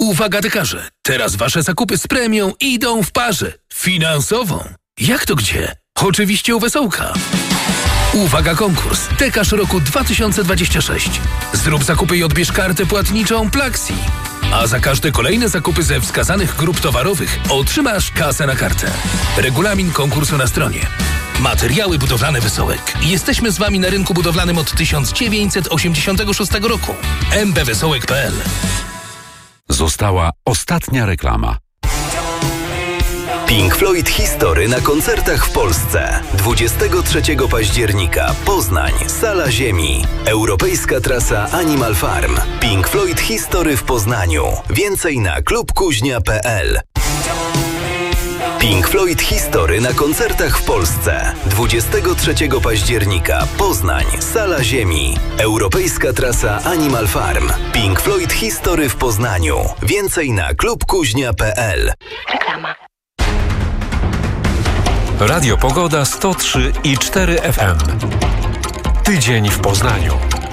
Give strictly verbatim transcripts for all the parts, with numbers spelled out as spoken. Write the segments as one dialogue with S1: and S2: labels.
S1: Uwaga dekarze, teraz wasze zakupy z premią idą w parze. Finansową. Jak to gdzie? Oczywiście u Wesołka. Uwaga konkurs. Dekarz roku dwa tysiące dwudziesty szósty. Zrób zakupy i odbierz kartę płatniczą Plaxi. A za każde kolejne zakupy ze wskazanych grup towarowych otrzymasz kasę na kartę. Regulamin konkursu na stronie. Materiały budowlane Wesołek. Jesteśmy z wami na rynku budowlanym od tysiąc dziewięćset osiemdziesiątego szóstego roku. m b wesołek kropka p l.
S2: Została ostatnia reklama.
S3: Pink Floyd History na koncertach w Polsce. dwudziestego trzeciego października Poznań, Sala Ziemi. Europejska trasa Animal Farm. Pink Floyd History w Poznaniu. Więcej na klub kuźnia kropka p l. Pink Floyd History na koncertach w Polsce. dwudziestego trzeciego października Poznań, Sala Ziemi. Europejska trasa Animal Farm. Pink Floyd History w Poznaniu. Więcej na klub kuźnia kropka p l.
S4: Reklama.
S5: Radio Pogoda sto trzy i cztery F M. Tydzień w Poznaniu.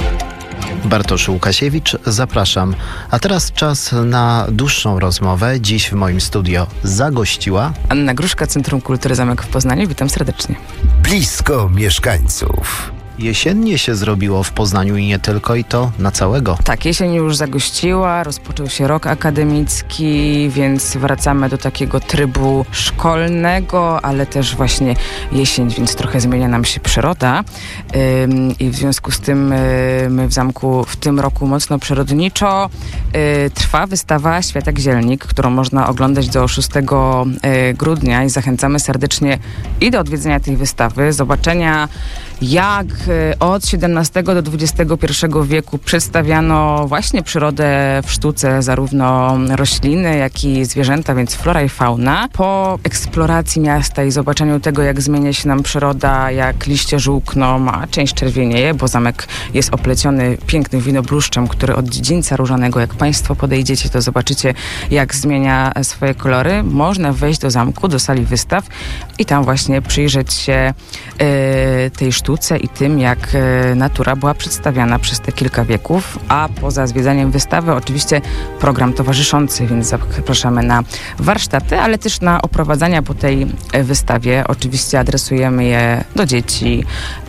S6: Bartosz Łukasiewicz, zapraszam. A teraz czas na dłuższą rozmowę. Dziś w moim studio zagościła
S7: Anna Gruszka, Centrum Kultury Zamek w Poznaniu. Witam serdecznie.
S8: Blisko mieszkańców.
S6: Jesiennie się zrobiło w Poznaniu i nie tylko, i to na całego.
S7: Tak, jesień już zagościła, rozpoczął się rok akademicki, więc wracamy do takiego trybu szkolnego, ale też właśnie jesień, więc trochę zmienia nam się przyroda. Ym, I w związku z tym yy, my w zamku w tym roku mocno przyrodniczo yy, trwa wystawa Światek Zielnik, którą można oglądać do szóstego grudnia i zachęcamy serdecznie i do odwiedzenia tej wystawy, zobaczenia jak od siedemnastego do dwudziestego pierwszego wieku przedstawiano właśnie przyrodę w sztuce, zarówno rośliny, jak i zwierzęta, więc flora i fauna. Po eksploracji miasta i zobaczeniu tego, jak zmienia się nam przyroda, jak liście żółkną, a część czerwienieje, bo zamek jest opleciony pięknym winobluszczem, który od dziedzińca różanego, jak Państwo podejdziecie, to zobaczycie, jak zmienia swoje kolory. Można wejść do zamku, do sali wystaw i tam właśnie przyjrzeć się yy, tej sztuce, sztuce i tym, jak natura była przedstawiana przez te kilka wieków, a poza zwiedzaniem wystawy oczywiście program towarzyszący, więc zapraszamy na warsztaty, ale też na oprowadzania po tej wystawie. Oczywiście adresujemy je do dzieci,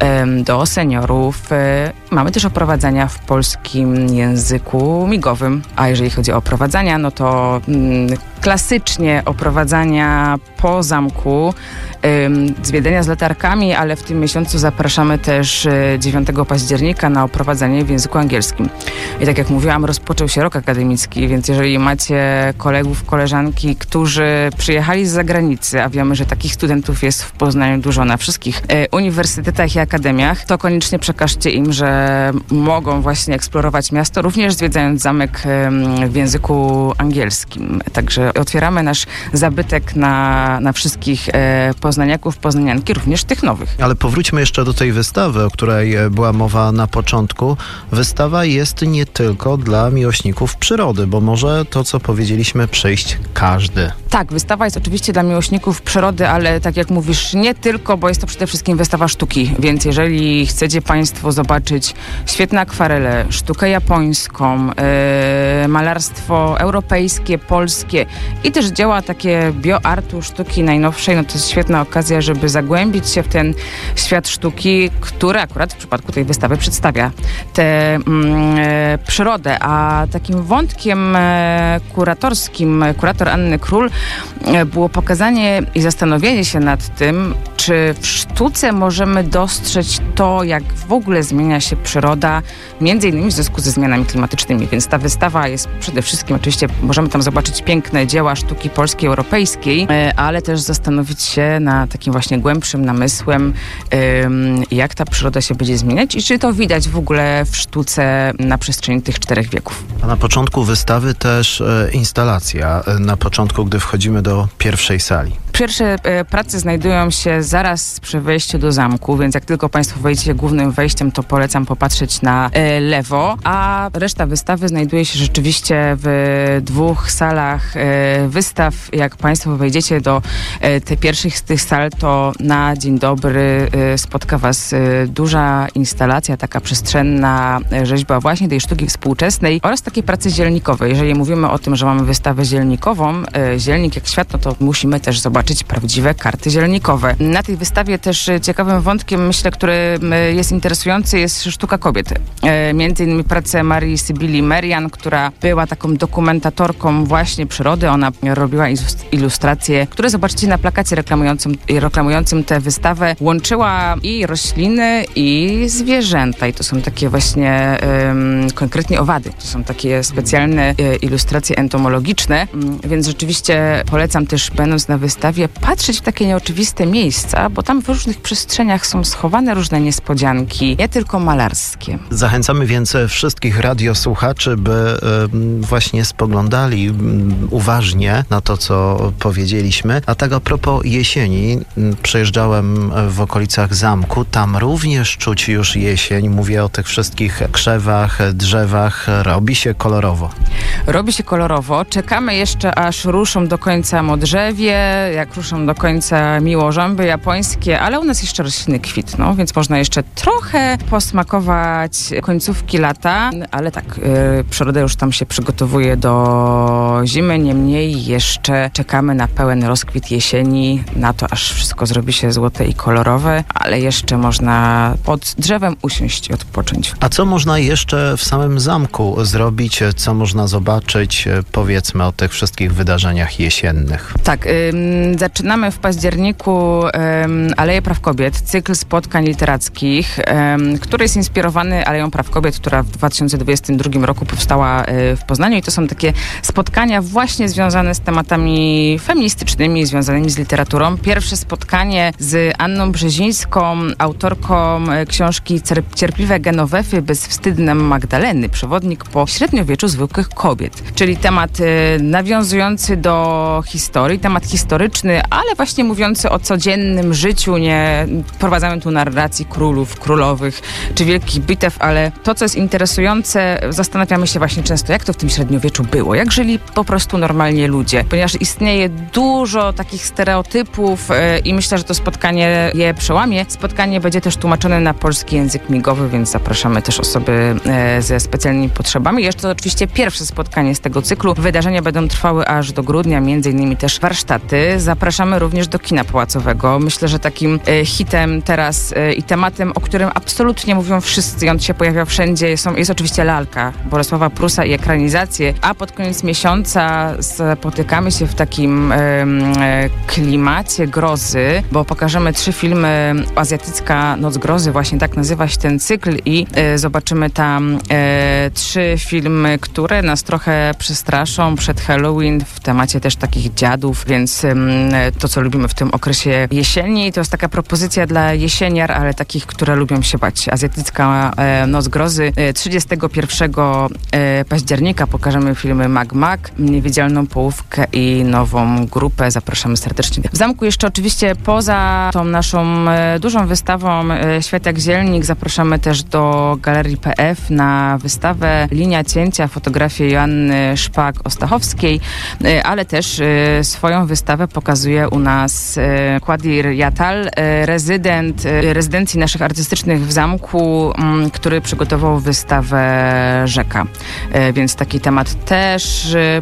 S7: do seniorów. Mamy też oprowadzania w polskim języku migowym, a jeżeli chodzi o oprowadzania, no to mm, klasycznie oprowadzania po zamku, ym, zwiedzania z latarkami, ale w tym miesiącu zapraszamy też dziewiątego października na oprowadzanie w języku angielskim. I tak jak mówiłam, rozpoczął się rok akademicki, więc jeżeli macie kolegów, koleżanki, którzy przyjechali z zagranicy, a wiemy, że takich studentów jest w Poznaniu dużo na wszystkich y, uniwersytetach i akademiach, to koniecznie przekażcie im, że mogą właśnie eksplorować miasto, również zwiedzając zamek y, w języku angielskim. Także otwieramy nasz zabytek na, na wszystkich e, poznaniaków, poznanianki, również tych nowych.
S6: Ale powróćmy jeszcze do tej wystawy, o której była mowa na początku. Wystawa jest nie tylko dla miłośników przyrody, bo może to, co powiedzieliśmy, przyjść każdy.
S7: Tak, wystawa jest oczywiście dla miłośników przyrody, ale tak jak mówisz, nie tylko, bo jest to przede wszystkim wystawa sztuki, więc jeżeli chcecie Państwo zobaczyć świetne akwarele, sztukę japońską, e, malarstwo europejskie, polskie i też dzieła takie bioartu, sztuki najnowszej, no to jest świetna okazja, żeby zagłębić się w ten świat sztuki, który akurat w przypadku tej wystawy przedstawia tę mm, e, przyrodę. A takim wątkiem e, kuratorskim kurator Anny Król e, było pokazanie i zastanowienie się nad tym, czy w sztuce możemy dostrzec to, jak w ogóle zmienia się przyroda, między innymi w związku ze zmianami klimatycznymi. Więc ta wystawa jest przede wszystkim, oczywiście możemy tam zobaczyć piękne dzieła sztuki polskiej, europejskiej, ale też zastanowić się nad takim właśnie głębszym namysłem, jak ta przyroda się będzie zmieniać i czy to widać w ogóle w sztuce na przestrzeni tych czterech wieków.
S6: A na początku wystawy też e, instalacja, na początku, gdy wchodzimy do pierwszej sali.
S7: Pierwsze e, prace znajdują się zaraz przy wejściu do zamku, więc jak tylko Państwo wejdziecie głównym wejściem, to polecam popatrzeć na e, lewo, a reszta wystawy znajduje się rzeczywiście w dwóch salach e, wystaw. Jak Państwo wejdziecie do e, tej pierwszych z tych sal, to na dzień dobry e, spotka Was e, duża instalacja, taka przestrzenna e, rzeźba właśnie tej sztuki współczesnej oraz takiej pracy zielnikowej. Jeżeli mówimy o tym, że mamy wystawę zielnikową, e, zielnik jak świat, no to musimy też zobaczyć prawdziwe karty zielnikowe. Na tej wystawie też ciekawym wątkiem, myślę, który jest interesujący, jest sztuka kobiet. E, między innymi pracę Marii Sybili Merian, która była taką dokumentatorką właśnie przyrody. Ona robiła ilustracje, które zobaczycie na plakacie reklamującym, reklamującym tę wystawę. Łączyła i rośliny, i zwierzęta. I to są takie właśnie um, konkretnie owady. To są takie specjalne e, ilustracje entomologiczne, um, więc rzeczywiście polecam też, będąc na wystawie, patrzeć w takie nieoczywiste miejsca, bo tam w różnych przestrzeniach są schowane różne niespodzianki, nie tylko malarskie.
S6: Zachęcamy więc wszystkich radiosłuchaczy, by y, właśnie spoglądali y, uważnie na to, co powiedzieliśmy. A tak a propos jesieni, y, przejeżdżałem w okolicach zamku, tam również czuć już jesień. Mówię o tych wszystkich krzewach, drzewach. Robi się kolorowo.
S7: Robi się kolorowo. Czekamy jeszcze, aż ruszą do końca modrzewie, jak ruszą do końca miłożąby japońskie, ale u nas jeszcze rośliny kwitną, więc można jeszcze trochę posmakować końcówki lata, ale tak, yy, przyroda już tam się przygotowuje do zimy, niemniej jeszcze czekamy na pełen rozkwit jesieni, na to, aż wszystko zrobi się złote i kolorowe, ale jeszcze można pod drzewem usiąść i odpocząć.
S6: A co można jeszcze w samym zamku zrobić? Co można zobaczyć? Powiedzmy o tych wszystkich wydarzeniach jesiennych.
S7: Tak, ym, zaczynamy w październiku ym, Aleję Praw Kobiet, cykl spotkań literackich, ym, który jest inspirowany Aleją Praw Kobiet, która w dwa tysiące dwudziestym drugim roku powstała y, w Poznaniu i to są takie spotkania właśnie związane z tematami feministycznymi, związanymi z literaturą. Pierwsze spotkanie z Anną Brzezińską, autorką y, książki Cierpliwe Genowefy, bezwstydne Magdaleny, przewodnik po średniowieczu zwykłych kobiet, czyli temat y, nawiązujący do historii, temat historyczny, ale właśnie mówiący o codziennym życiu, nie prowadzamy tu narracji królów, królowych czy wielkich bitew, ale to, co jest interesujące, zastanawiamy się właśnie często, jak to w tym średniowieczu było, jak żyli po prostu normalnie ludzie, ponieważ istnieje dużo takich stereotypów yy, i myślę, że to spotkanie je przełamie. Spotkanie będzie też tłumaczone na polski język migowy, więc zapraszamy też osoby yy, ze specjalnymi potrzebami. Jeszcze to oczywiście pierwsze spotkanie z tego cyklu. Wydarzenia będą trwały aż do grudnia, między innymi też warsztaty. Zapraszamy również do kina pałacowego. Myślę, że takim e, hitem teraz e, i tematem, o którym absolutnie mówią wszyscy i on się pojawia wszędzie, są, jest oczywiście lalka Bolesława Prusa i ekranizacje, a pod koniec miesiąca spotykamy się w takim e, e, klimacie grozy, bo pokażemy trzy filmy. Azjatycka Noc Grozy, właśnie tak nazywa się ten cykl i e, zobaczymy tam e, trzy filmy, które nas trochę przestraszą przed Halloween w temacie też takich dziadów, więc um, to, co lubimy w tym okresie jesieni, to jest taka propozycja dla jesieniar, ale takich, które lubią się bać. Azjatycka e, Noc Grozy. trzydziestego pierwszego e, października pokażemy filmy Mag Mag, Niewidzialną Połówkę i Nową Grupę. Zapraszamy serdecznie. W zamku jeszcze oczywiście poza tą naszą e, dużą wystawą e, Świat jak zielnik zapraszamy też do Galerii P F na wystawę Linia cięcia, fotografię Joanny Szpak-Ostachowskiej, e, ale też e, swoją wystawę pokazuje u nas e, Qadir Yatal, e, rezydent e, rezydencji naszych artystycznych w zamku, m, który przygotował wystawę Rzeka. E, więc taki temat też e,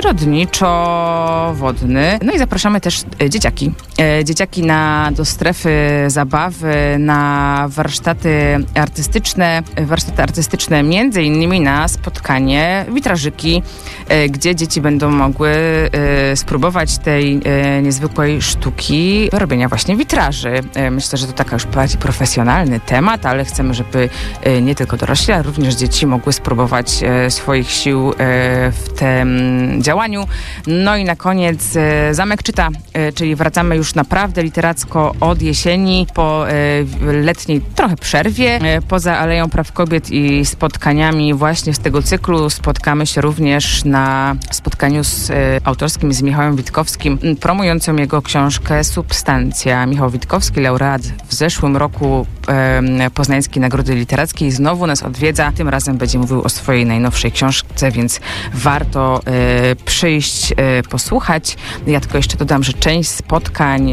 S7: przyrodniczo-wodny. No i zapraszamy też e, dzieciaki. E, dzieciaki na, do strefy zabawy, na warsztaty artystyczne, warsztaty artystyczne między innymi na spotkanie witrażyki, e, gdzie dzieci będą mogły e, spróbować tej e, niezwykłej sztuki robienia właśnie witraży. E, myślę, że to taka już bardziej profesjonalny temat, ale chcemy, żeby e, nie tylko dorośli, ale również dzieci mogły spróbować e, swoich sił e, w tym działaniu. No i na koniec e, Zamek czyta, e, czyli wracamy już naprawdę literacko od jesieni, po e, letniej trochę przerwie. E, poza Aleją Praw Kobiet i spotkaniami właśnie z tego cyklu spotkamy się również na spotkaniu z, e, autorskim z Michałem Witkowskim. Promuj promującą jego książkę Substancja. Michał Witkowski, laureat w zeszłym roku e, Poznańskiej Nagrody Literackiej, znowu nas odwiedza. Tym razem będzie mówił o swojej najnowszej książce, więc warto e, przyjść, e, posłuchać. Ja tylko jeszcze dodam, że część spotkań e,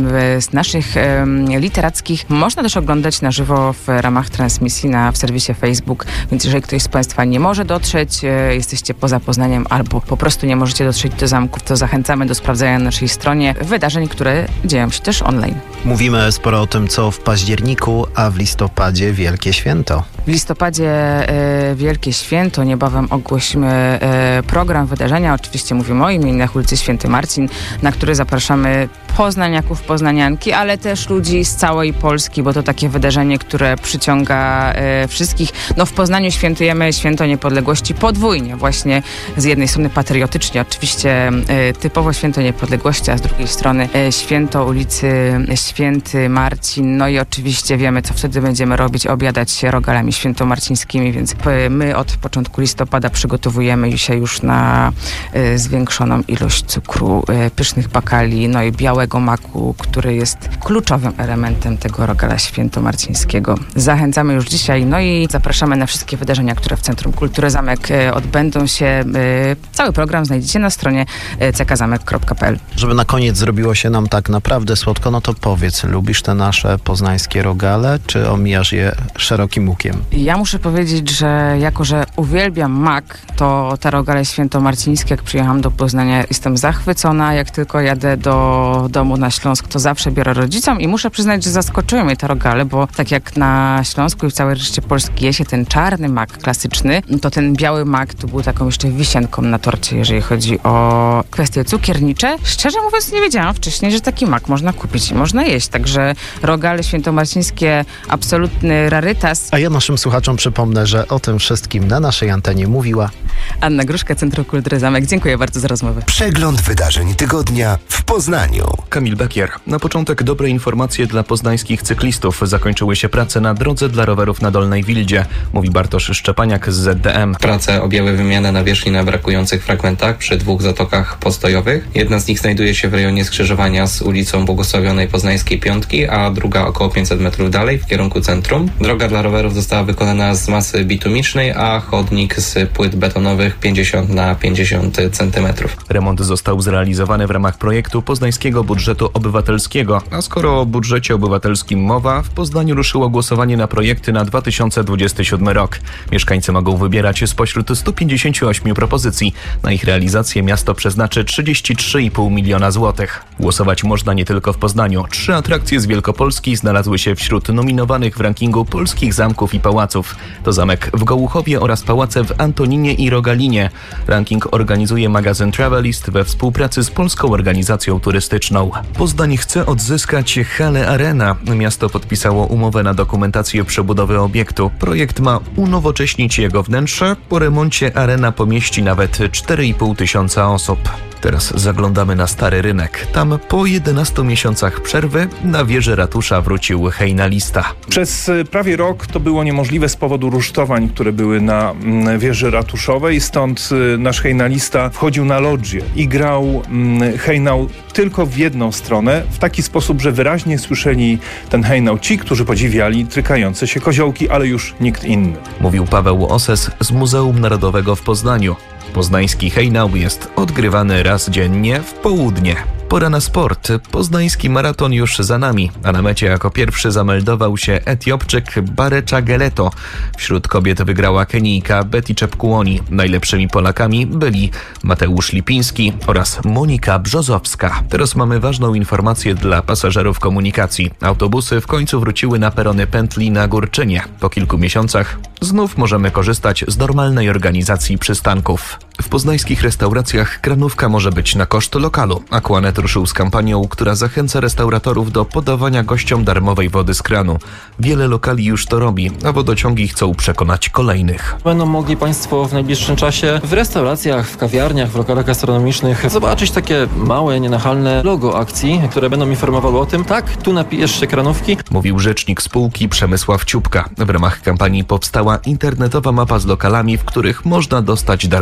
S7: z naszych e, literackich można też oglądać na żywo w ramach transmisji na, w serwisie Facebook, więc jeżeli ktoś z Państwa nie może dotrzeć, e, jesteście poza Poznaniem albo po prostu nie możecie dotrzeć do zamków, to zachęcamy do sprawdzania na naszej stronie wydarzeń, które dzieją się też online.
S6: Mówimy sporo o tym, co w październiku, a w listopadzie Wielkie Święto.
S7: W listopadzie e, Wielkie Święto, niebawem ogłosimy e, program wydarzenia. Oczywiście mówimy o imieninach ulicy Święty Marcin, na który zapraszamy poznaniaków, poznanianki, ale też ludzi z całej Polski, bo to takie wydarzenie, które przyciąga e, wszystkich. No w Poznaniu świętujemy Święto Niepodległości podwójnie, właśnie z jednej strony patriotycznie, oczywiście e, typowo Święto Niepodległości, a z drugiej strony e, Święto ulicy Święty Marcin. No i oczywiście wiemy, co wtedy będziemy robić, obiadać się rogalami świętomarcińskimi, więc my od początku listopada przygotowujemy się już na e, zwiększoną ilość cukru, e, pysznych bakali, no i białego maku, który jest kluczowym elementem tego rogala świętomarcińskiego. Zachęcamy już dzisiaj, no i zapraszamy na wszystkie wydarzenia, które w Centrum Kultury Zamek e, odbędą się. E, cały program znajdziecie na stronie e, c k zamek kropka p l.
S6: Żeby na koniec zrobiło się nam tak naprawdę słodko, no to powiedz, lubisz te nasze poznańskie rogale, czy omijasz je szerokim łukiem?
S7: Ja muszę powiedzieć, że jako, że uwielbiam mak, to te rogale świętomarcińskie, jak przyjechałam do Poznania, jestem zachwycona. Jak tylko jadę do domu na Śląsk, to zawsze biorę rodzicom i muszę przyznać, że zaskoczyły mnie te rogale, bo tak jak na Śląsku i w całej reszcie Polski je się ten czarny mak klasyczny, to ten biały mak to był taką jeszcze wisienką na torcie, jeżeli chodzi o kwestie cukiernicze. Szczerze mówiąc, nie wiedziałam wcześniej, że taki mak można kupić i można jeść, także rogale świętomarcińskie absolutny rarytas.
S6: A ja naszym słuchaczom przypomnę, że o tym wszystkim na naszej antenie mówiła
S7: Anna Gruszka, Centrum Kultury Zamek. Dziękuję bardzo za rozmowę.
S8: Przegląd wydarzeń tygodnia w Poznaniu.
S4: Kamil Bekier. Na początek dobre informacje dla poznańskich cyklistów. Zakończyły się prace na drodze dla rowerów na Dolnej Wildzie, mówi Bartosz Szczepaniak z Z D M.
S9: Prace objęły wymianę nawierzchni na brakujących fragmentach przy dwóch zatokach postojowych. Jedna z nich znajduje się w rejonie skrzyżowania z ulicą Błogosławionej Poznańskiej Piątki, a druga około pięćset metrów dalej w kierunku centrum. Droga dla rowerów została wykonana z masy bitumicznej, a chodnik z płyt betonowych pięćdziesiąt na pięćdziesiąt centymetrów.
S4: Remont został zrealizowany w ramach projektu Poznańskiego Budżetu Obywatelskiego. A skoro o budżecie obywatelskim mowa, w Poznaniu ruszyło głosowanie na projekty na dwa tysiące dwudziesty siódmy rok. Mieszkańcy mogą wybierać spośród stu pięćdziesięciu ośmiu propozycji. Na ich realizację miasto przeznaczy trzydzieści trzy i pół miliona złotych. Głosować można nie tylko w Poznaniu. Trzy atrakcje z Wielkopolski znalazły się wśród nominowanych w rankingu polskich zamków i pałaców. To zamek w Gołuchowie oraz pałace w Antoninie i Rogalinie. Ranking organizuje magazyn Travelist we współpracy z Polską Organizacją Turystyczną. Poznań chce odzyskać halę Arena. Miasto podpisało umowę na dokumentację przebudowy obiektu. Projekt ma unowocześnić jego wnętrze. Po remoncie arena pomieści nawet cztery i pół tysiąca osób. Teraz zaglądamy na Stary Rynek. Tam po jedenastu miesiącach przerwy na wieżę ratusza wrócił hejnalista.
S10: Przez prawie rok to było niemożliwe z powodu rusztowań, które były na wieży ratuszowej. Stąd nasz hejnalista wchodził na lodżię i grał hejnał tylko w jedną stronę, w taki sposób, że wyraźnie słyszeli ten hejnał ci, którzy podziwiali trykające się koziołki, ale już nikt inny.
S4: Mówił Paweł Oses z Muzeum Narodowego w Poznaniu. Poznański hejnał jest odgrywany raz dziennie w południe. Pora na sport. Poznański maraton już za nami, a na mecie jako pierwszy zameldował się Etiopczyk Barecza Geleto. Wśród kobiet wygrała Kenijka Betty Czepkuoni. Najlepszymi Polakami byli Mateusz Lipiński oraz Monika Brzozowska. Teraz mamy ważną informację dla pasażerów komunikacji. Autobusy w końcu wróciły na perony pętli na Górczynie. Po kilku miesiącach znów możemy korzystać z normalnej organizacji przystanków. W poznańskich restauracjach kranówka może być na koszt lokalu. Aquanet ruszył z kampanią, która zachęca restauratorów do podawania gościom darmowej wody z kranu. Wiele lokali już to robi, a wodociągi chcą przekonać kolejnych.
S11: Będą mogli Państwo w najbliższym czasie w restauracjach, w kawiarniach, w lokalach gastronomicznych zobaczyć takie małe, nienachalne logo akcji, które będą informowały o tym, tak, tu napijesz się kranówki.
S4: Mówił rzecznik spółki Przemysław Ciupka. W ramach kampanii powstała internetowa mapa z lokalami, w których można dostać darmową kranówkę.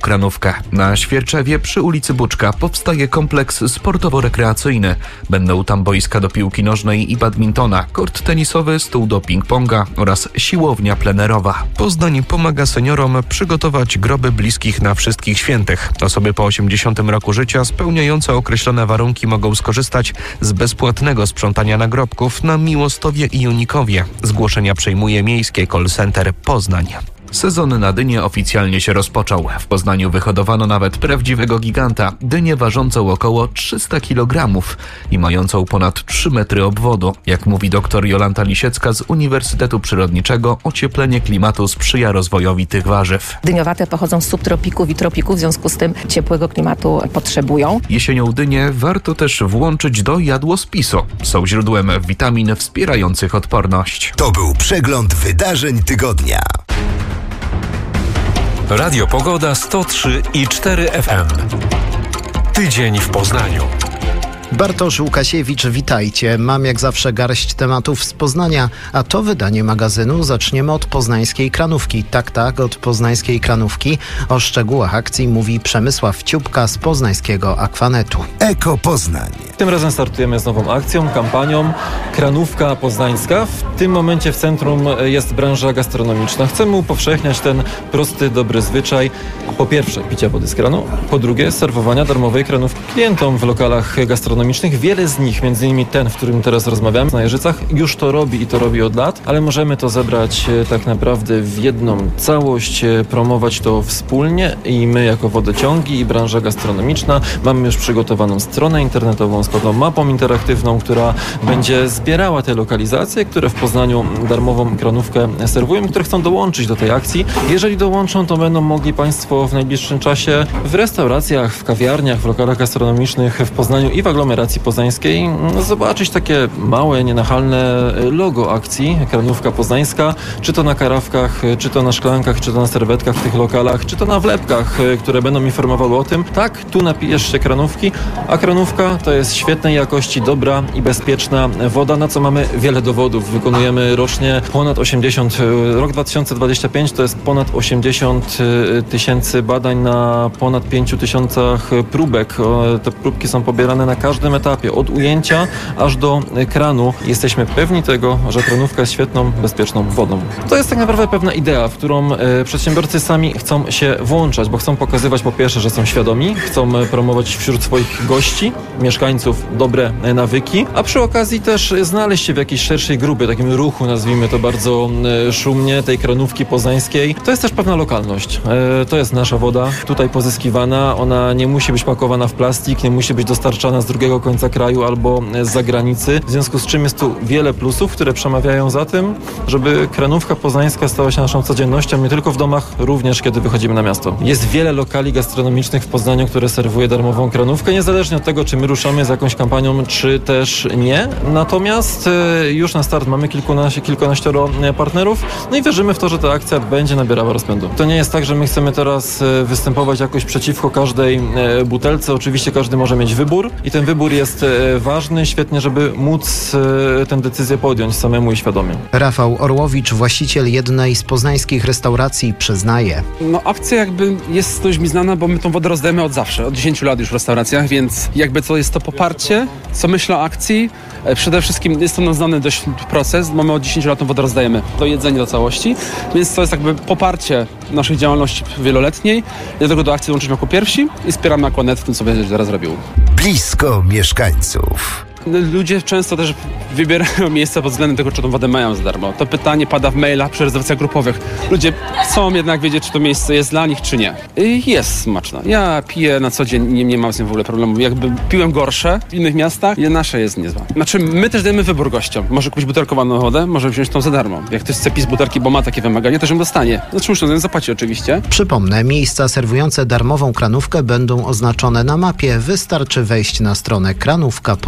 S4: Kranówkę. Na Świerczewie przy ulicy Buczka powstaje kompleks sportowo-rekreacyjny. Będą tam boiska do piłki nożnej i badmintona, kort tenisowy, stół do ping-ponga oraz siłownia plenerowa. Poznań pomaga seniorom przygotować groby bliskich na Wszystkich Świętych. Osoby po osiemdziesiątym roku życia spełniające określone warunki mogą skorzystać z bezpłatnego sprzątania nagrobków na Miłostowie i Junikowie. Zgłoszenia przyjmuje Miejskie Call Center Poznań. Sezon na dynie oficjalnie się rozpoczął. W Poznaniu wyhodowano nawet prawdziwego giganta, dynię ważącą około trzysta kilogramów i mającą ponad trzy metry obwodu. Jak mówi dr Jolanta Lisiecka z Uniwersytetu Przyrodniczego, ocieplenie klimatu sprzyja rozwojowi tych warzyw.
S12: Dyniowate pochodzą z subtropików i tropików, w związku z tym ciepłego klimatu potrzebują.
S4: Jesienią dynię warto też włączyć do jadłospisu. Są źródłem witamin wspierających odporność.
S8: To był przegląd wydarzeń tygodnia.
S5: Radio Pogoda sto trzy i cztery F M. Tydzień w Poznaniu.
S6: Bartosz Łukasiewicz, witajcie. Mam jak zawsze garść tematów z Poznania, a to wydanie magazynu zaczniemy od poznańskiej Kranówki. Tak, tak, od poznańskiej Kranówki. O szczegółach akcji mówi Przemysław Ciupka z poznańskiego Akwanetu.
S8: Eko Poznań.
S11: Tym razem startujemy z nową akcją, kampanią Kranówka Poznańska. W tym momencie w centrum jest branża gastronomiczna. Chcemy upowszechniać ten prosty, dobry zwyczaj. Po pierwsze, picia wody z kranu. Po drugie, serwowania darmowej kranówki klientom w lokalach gastronomicznych. Wiele z nich, między innymi ten, w którym teraz rozmawiamy, na Jeżycach, już to robi i to robi od lat, ale możemy to zebrać tak naprawdę w jedną całość, promować to wspólnie i my jako wodociągi i branża gastronomiczna mamy już przygotowaną stronę internetową z pewną mapą interaktywną, która będzie zbierała te lokalizacje, które w Poznaniu darmową kranówkę serwują, które chcą dołączyć do tej akcji. Jeżeli dołączą, to będą mogli Państwo w najbliższym czasie w restauracjach, w kawiarniach, w lokalach gastronomicznych w Poznaniu i w aglomeracji poznańskiej zobaczyć takie małe, nienachalne logo akcji Kranówka Poznańska, czy to na karawkach, czy to na szklankach, czy to na serwetkach w tych lokalach, czy to na wlepkach, które będą informowały o tym, tak, tu napijesz się kranówki, a kranówka to jest świetnej jakości, dobra i bezpieczna woda, na co mamy wiele dowodów. Wykonujemy rocznie ponad osiemdziesiąt, rok dwa tysiące dwudziesty piąty to jest ponad osiemdziesiąt tysięcy badań na ponad pięciu tysiącach próbek. Te próbki są pobierane na każdym etapie, od ujęcia aż do kranu. Jesteśmy pewni tego, że kranówka jest świetną, bezpieczną wodą. To jest tak naprawdę pewna idea, w którą e, przedsiębiorcy sami chcą się włączać, bo chcą pokazywać po pierwsze, że są świadomi, chcą promować wśród swoich gości, mieszkańców dobre nawyki, a przy okazji też znaleźć się w jakiejś szerszej grupie, takim ruchu, nazwijmy to bardzo e, szumnie, tej kranówki poznańskiej. To jest też pewna lokalność. E, to jest nasza woda, tutaj pozyskiwana, ona nie musi być pakowana w plastik, nie musi być dostarczana z drugiego końca kraju albo z zagranicy, w związku z czym jest tu wiele plusów, które przemawiają za tym, żeby kranówka poznańska stała się naszą codziennością, nie tylko w domach, również kiedy wychodzimy na miasto. Jest wiele lokali gastronomicznych w Poznaniu, które serwuje darmową kranówkę, niezależnie od tego, czy my ruszamy z jakąś kampanią, czy też nie. Natomiast e, już na start mamy kilkunaście, kilkanaścioro partnerów, no i wierzymy w to, że ta akcja będzie nabierała rozpędu. To nie jest tak, że my chcemy teraz e, występować jakoś przeciwko każdej e, butelce. Oczywiście każdy może mieć wybór i ten wybór jest ważny, świetnie, żeby móc tę decyzję podjąć samemu i świadomie.
S6: Rafał Orłowicz, właściciel jednej z poznańskich restauracji, przyznaje.
S13: No akcja jakby jest dość mi znana, bo my tą wodę rozdajemy od zawsze, od dziesięciu lat już w restauracjach, więc jakby to jest to poparcie, co myślę o akcji. Przede wszystkim jest to nam znany dość proces, mamy od dziesięciu lat tą wodę rozdajemy do jedzenia do całości, więc to jest jakby poparcie naszej działalności wieloletniej. Dlatego do akcji dołączyliśmy jako pierwsi i wspieramy Akwanet w tym, co będzie teraz robił.
S8: Blisko mieszkańców.
S13: Ludzie często też wybierają miejsca pod względem tego, czy tą wodę mają za darmo. To pytanie pada w mailach przy rezerwacjach grupowych. Ludzie chcą jednak wiedzieć, czy to miejsce jest dla nich, czy nie. I jest smaczne. Ja piję na co dzień i nie, nie mam z tym w ogóle problemu. Jakby piłem gorsze w innych miastach, i nasze jest niezła. Znaczy, my też dajemy wybór gościom. Może kupić butelkowaną wodę, może wziąć tą za darmo. Jak ktoś chce pić z butelki, bo ma takie wymagania, też ją dostanie. Znaczy, muszę ją zapłacić oczywiście.
S6: Przypomnę, miejsca serwujące darmową kranówkę będą oznaczone na mapie. Wystarczy wejść na stronę Kranówka Poznańska.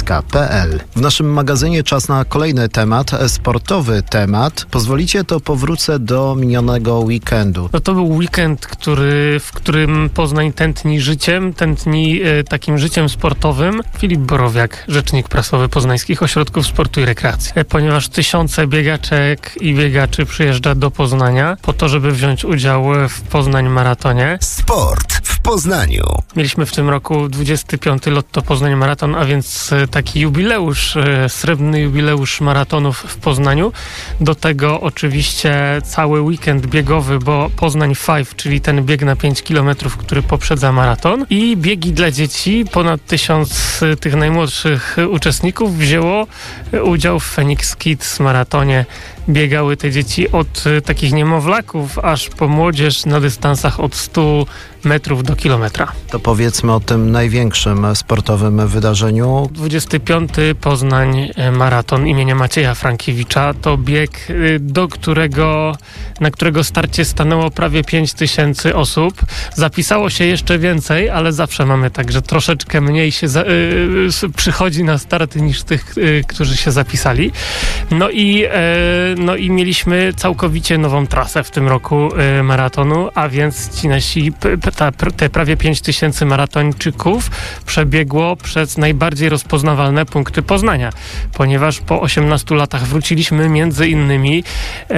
S6: k kropka p l. W naszym magazynie czas na kolejny temat, sportowy temat. Pozwolicie, to powrócę do minionego weekendu.
S14: No to był weekend, który, w którym Poznań tętni życiem, tętni e, takim życiem sportowym. Filip Borowiak, rzecznik prasowy Poznańskich Ośrodków Sportu i Rekreacji. E, ponieważ tysiące biegaczek i biegaczy przyjeżdża do Poznania po to, żeby wziąć udział w Poznań Maratonie.
S8: Sport w Poznaniu.
S14: Mieliśmy w tym roku dwudziesty piąty Lotto Poznań Maraton, a więc taki jubileusz, srebrny jubileusz maratonów w Poznaniu. Do tego oczywiście cały weekend biegowy, bo Poznań pięć, czyli ten bieg na pięć kilometrów, który poprzedza maraton. I biegi dla dzieci. Ponad tysiąc tych najmłodszych uczestników wzięło udział w Phoenix Kids maratonie. Biegały te dzieci od takich niemowlaków aż po młodzież na dystansach od stu metrów do kilometra.
S6: To powiedzmy o tym największym sportowym wydarzeniu.
S14: dwudziesty piąty Poznań Maraton imienia Macieja Frankiewicza to bieg, do którego, na którego starcie stanęło prawie pięć tysięcy osób. Zapisało się jeszcze więcej, ale zawsze mamy tak, że troszeczkę mniej się za, yy, przychodzi na start niż tych, yy, którzy się zapisali. No i, yy, no i mieliśmy całkowicie nową trasę w tym roku yy, maratonu, a więc ci nasi p- Ta, te prawie pięć tysięcy maratończyków przebiegło przez najbardziej rozpoznawalne punkty Poznania, ponieważ po osiemnastu latach wróciliśmy między innymi e,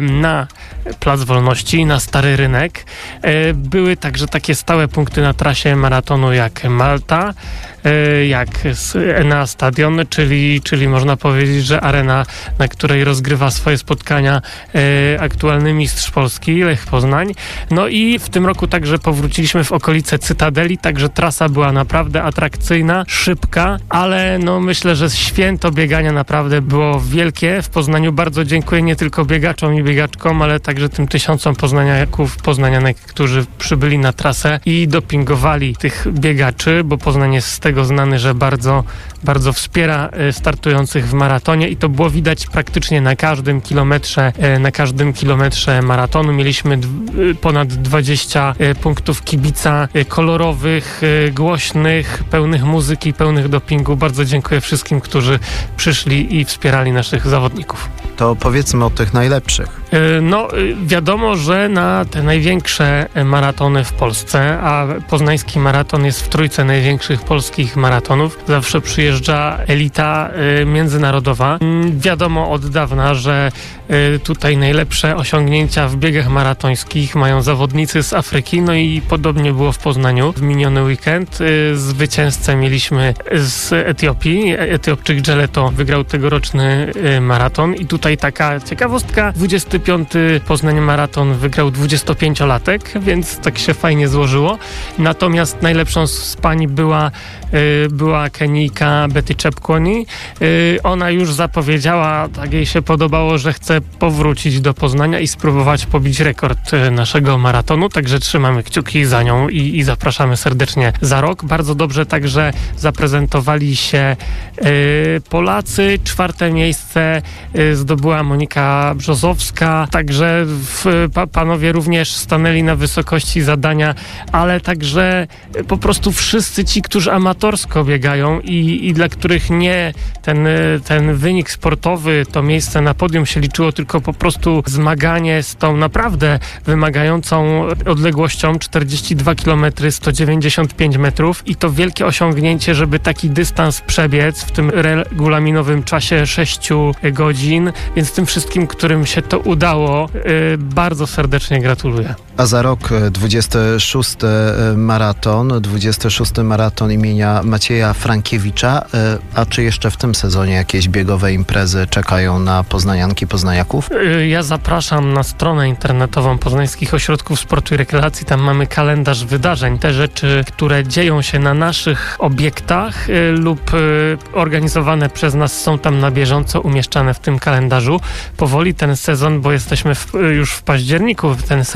S14: na Plac Wolności, na Stary Rynek. E, były także takie stałe punkty na trasie maratonu jak Malta, e, jak Enea Stadion, czyli, czyli można powiedzieć, że arena, na której rozgrywa swoje spotkania e, aktualny mistrz Polski, Lech Poznań. No i w tym roku także powróciliśmy w okolice Cytadeli, także trasa była naprawdę atrakcyjna, szybka, ale no myślę, że święto biegania naprawdę było wielkie w Poznaniu. Bardzo dziękuję nie tylko biegaczom i biegaczkom, ale także tym tysiącom poznaniaków, poznanianek, którzy przybyli na trasę i dopingowali tych biegaczy, bo Poznań jest z tego znany, że bardzo, bardzo wspiera startujących w maratonie i to było widać praktycznie na każdym kilometrze, na każdym kilometrze maratonu. Mieliśmy ponad dwadzieścia punktów kibica, kolorowych, głośnych, pełnych muzyki, pełnych dopingu. Bardzo dziękuję wszystkim, którzy przyszli i wspierali naszych zawodników.
S6: To powiedzmy o tych najlepszych.
S14: No wiadomo, że na te największe maratony w Polsce, a poznański maraton jest w trójce największych polskich maratonów, zawsze przyjeżdża elita międzynarodowa. Wiadomo od dawna, że tutaj najlepsze osiągnięcia w biegach maratońskich mają zawodnicy z Afryki, no i podobnie było w Poznaniu w miniony weekend. Zwycięzcę mieliśmy z Etiopii. Etiopczyk Geleto wygrał tegoroczny maraton i tutaj taka ciekawostka. dwudziesty piąty Poznań Maraton wygrał dwudziestopięciolatek, więc tak się fajnie złożyło. Natomiast najlepszą z pań była, była Kenijka Betty Chepkwony. Ona już zapowiedziała, tak jej się podobało, że chce powrócić do Poznania i spróbować pobić rekord naszego maratonu, także trzymamy kciuki za nią i, i zapraszamy serdecznie za rok. Bardzo dobrze także zaprezentowali się y, Polacy. Czwarte miejsce y, zdobyła Monika Brzozowska, także w, pa, panowie również stanęli na wysokości zadania, ale także y, po prostu wszyscy ci, którzy amatorsko biegają i, i dla których nie ten, y, ten wynik sportowy, to miejsce na podium się liczyło, tylko po prostu zmaganie z tą naprawdę wymagającą odległością czterdzieści dwa kilometry, sto dziewięćdziesiąt pięć metrów i to wielkie osiągnięcie, żeby taki dystans przebiec w tym regulaminowym czasie sześciu godzin, więc tym wszystkim, którym się to udało, yy, bardzo serdecznie gratuluję.
S6: A za rok dwudziesty szósty maraton, dwudziesty szósty maraton imienia Macieja Frankiewicza. A czy jeszcze w tym sezonie jakieś biegowe imprezy czekają na poznanianki, poznaniaków?
S14: Ja zapraszam na stronę internetową Poznańskich Ośrodków Sportu i Rekreacji. Tam mamy kalendarz wydarzeń. Te rzeczy, które dzieją się na naszych obiektach y, lub y, organizowane przez nas, są tam na bieżąco umieszczane w tym kalendarzu. Powoli ten sezon, bo jesteśmy w, już w październiku, ten sezon powoli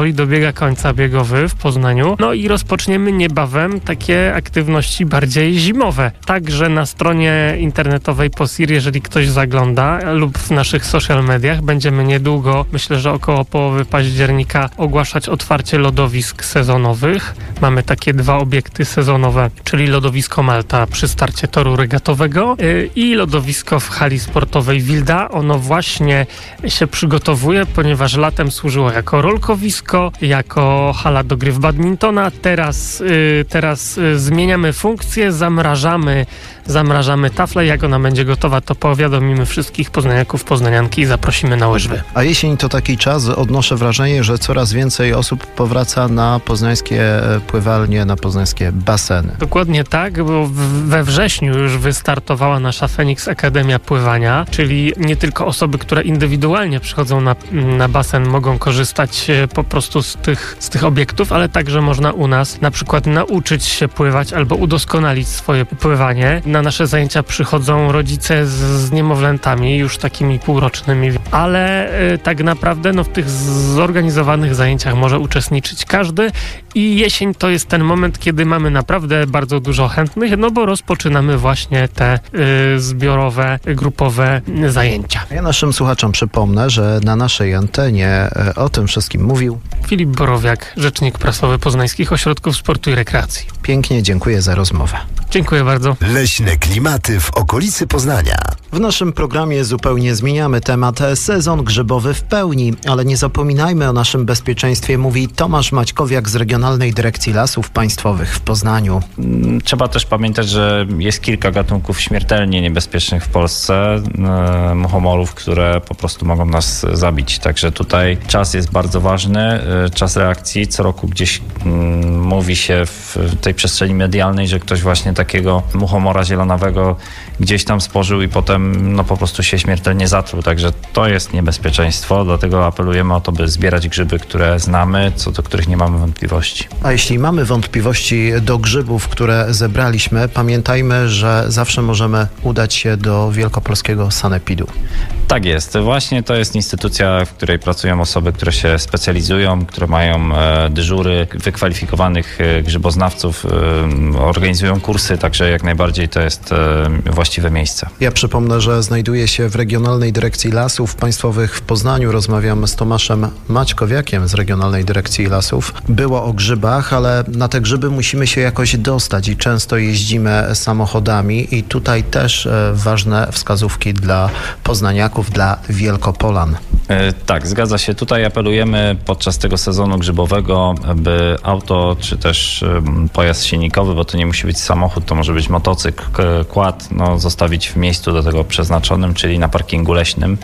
S14: powoli dobiega końca biegowy w Poznaniu. No i rozpoczniemy niebawem takie aktywności bardziej zimowe. Także na stronie internetowej Posir, jeżeli ktoś zagląda, lub w naszych social mediach, będziemy niedługo, myślę, że około połowy października, ogłaszać otwarcie lodowisk sezonowych. Mamy takie dwa obiekty sezonowe, czyli lodowisko Malta przy starcie toru regatowego yy, i lodowisko w hali sportowej Wilda. Ono właśnie się przygotowuje, ponieważ latem służyło jako rolkowisko, jako hala do gry w badmintona. Teraz, yy, teraz yy, zmieniamy funkcję, zamrażamy, zamrażamy taflę. Jak ona będzie gotowa, to powiadomimy wszystkich poznaniaków, poznanianki i zaprosimy na łyżwy.
S6: A jesień to taki czas, odnoszę wrażenie, że coraz więcej osób powraca na poznańskie pływalnie, na poznańskie baseny.
S14: Dokładnie tak, bo we wrześniu już wystartowała nasza Feniks Akademia Pływania, czyli nie tylko osoby, które indywidualnie przychodzą na, na basen, mogą korzystać po prostu z tych, z tych obiektów, ale także można u nas na przykład nauczyć się pływać albo udoskonalić swoje pływanie. Na nasze zajęcia przychodzą rodzice z, z niemowlętami, już takimi półrocznymi, ale y, tak naprawdę no, w tych zorganizowanych zajęciach może uczestniczyć każdy i jesień to jest ten moment, kiedy mamy naprawdę bardzo dużo chętnych, no bo rozpoczynamy właśnie te y, zbiorowe, grupowe zajęcia.
S6: Ja naszym słuchaczom przypomnę, że na naszej antenie y, o tym wszystkim mówił
S14: Filip Borowiak, rzecznik prasowy Poznańskich Ośrodków Sportu i Rekreacji.
S6: Pięknie dziękuję za rozmowę.
S14: Dziękuję bardzo.
S8: Leśne klimaty w okolicy Poznania.
S6: W naszym programie zupełnie zmieniamy temat. Sezon grzybowy w pełni, ale nie zapominajmy o naszym bezpieczeństwie, mówi Tomasz Maćkowiak z Regionalnej Dyrekcji Lasów Państwowych w Poznaniu.
S15: Trzeba też pamiętać, że jest kilka gatunków śmiertelnie niebezpiecznych w Polsce, e, muchomorów, które po prostu mogą nas zabić. Także tutaj czas jest bardzo ważny, e, czas reakcji. Co roku gdzieś m, mówi się w tej przestrzeni medialnej, że ktoś właśnie takiego muchomora zielonawego gdzieś tam spożył i potem no po prostu się śmiertelnie zatruł. Także to jest niebezpieczeństwo, dlatego apelujemy o to, by zbierać grzyby, które znamy, co do których nie mamy wątpliwości.
S6: A jeśli mamy wątpliwości do grzybów, które zebraliśmy, pamiętajmy, że zawsze możemy udać się do Wielkopolskiego Sanepidu.
S15: Tak jest. Właśnie to jest instytucja, w której pracują osoby, które się specjalizują, które mają e, dyżury wykwalifikowanych e, grzyboznawców, e, organizują kursy, także jak najbardziej to jest e, właściwe miejsce.
S6: Ja przypomnę, że znajduję się w Regionalnej Dyrekcji Lasów Państwowych w Poznaniu. Rozmawiam z Tomaszem Maćkowiakiem z Regionalnej Dyrekcji Lasów. Było o grzybach, ale na te grzyby musimy się jakoś dostać i często jeździmy samochodami i tutaj też e, ważne wskazówki dla poznaniaków, dla Wielkopolan.
S15: E, tak, zgadza się. Tutaj apelujemy podczas tego sezonu grzybowego, by auto czy też e, pojazd silnikowy, bo to nie musi być samochód, to może być motocykl, quad, no, zostawić w miejscu do tego przeznaczonym, czyli na parkingu leśnym,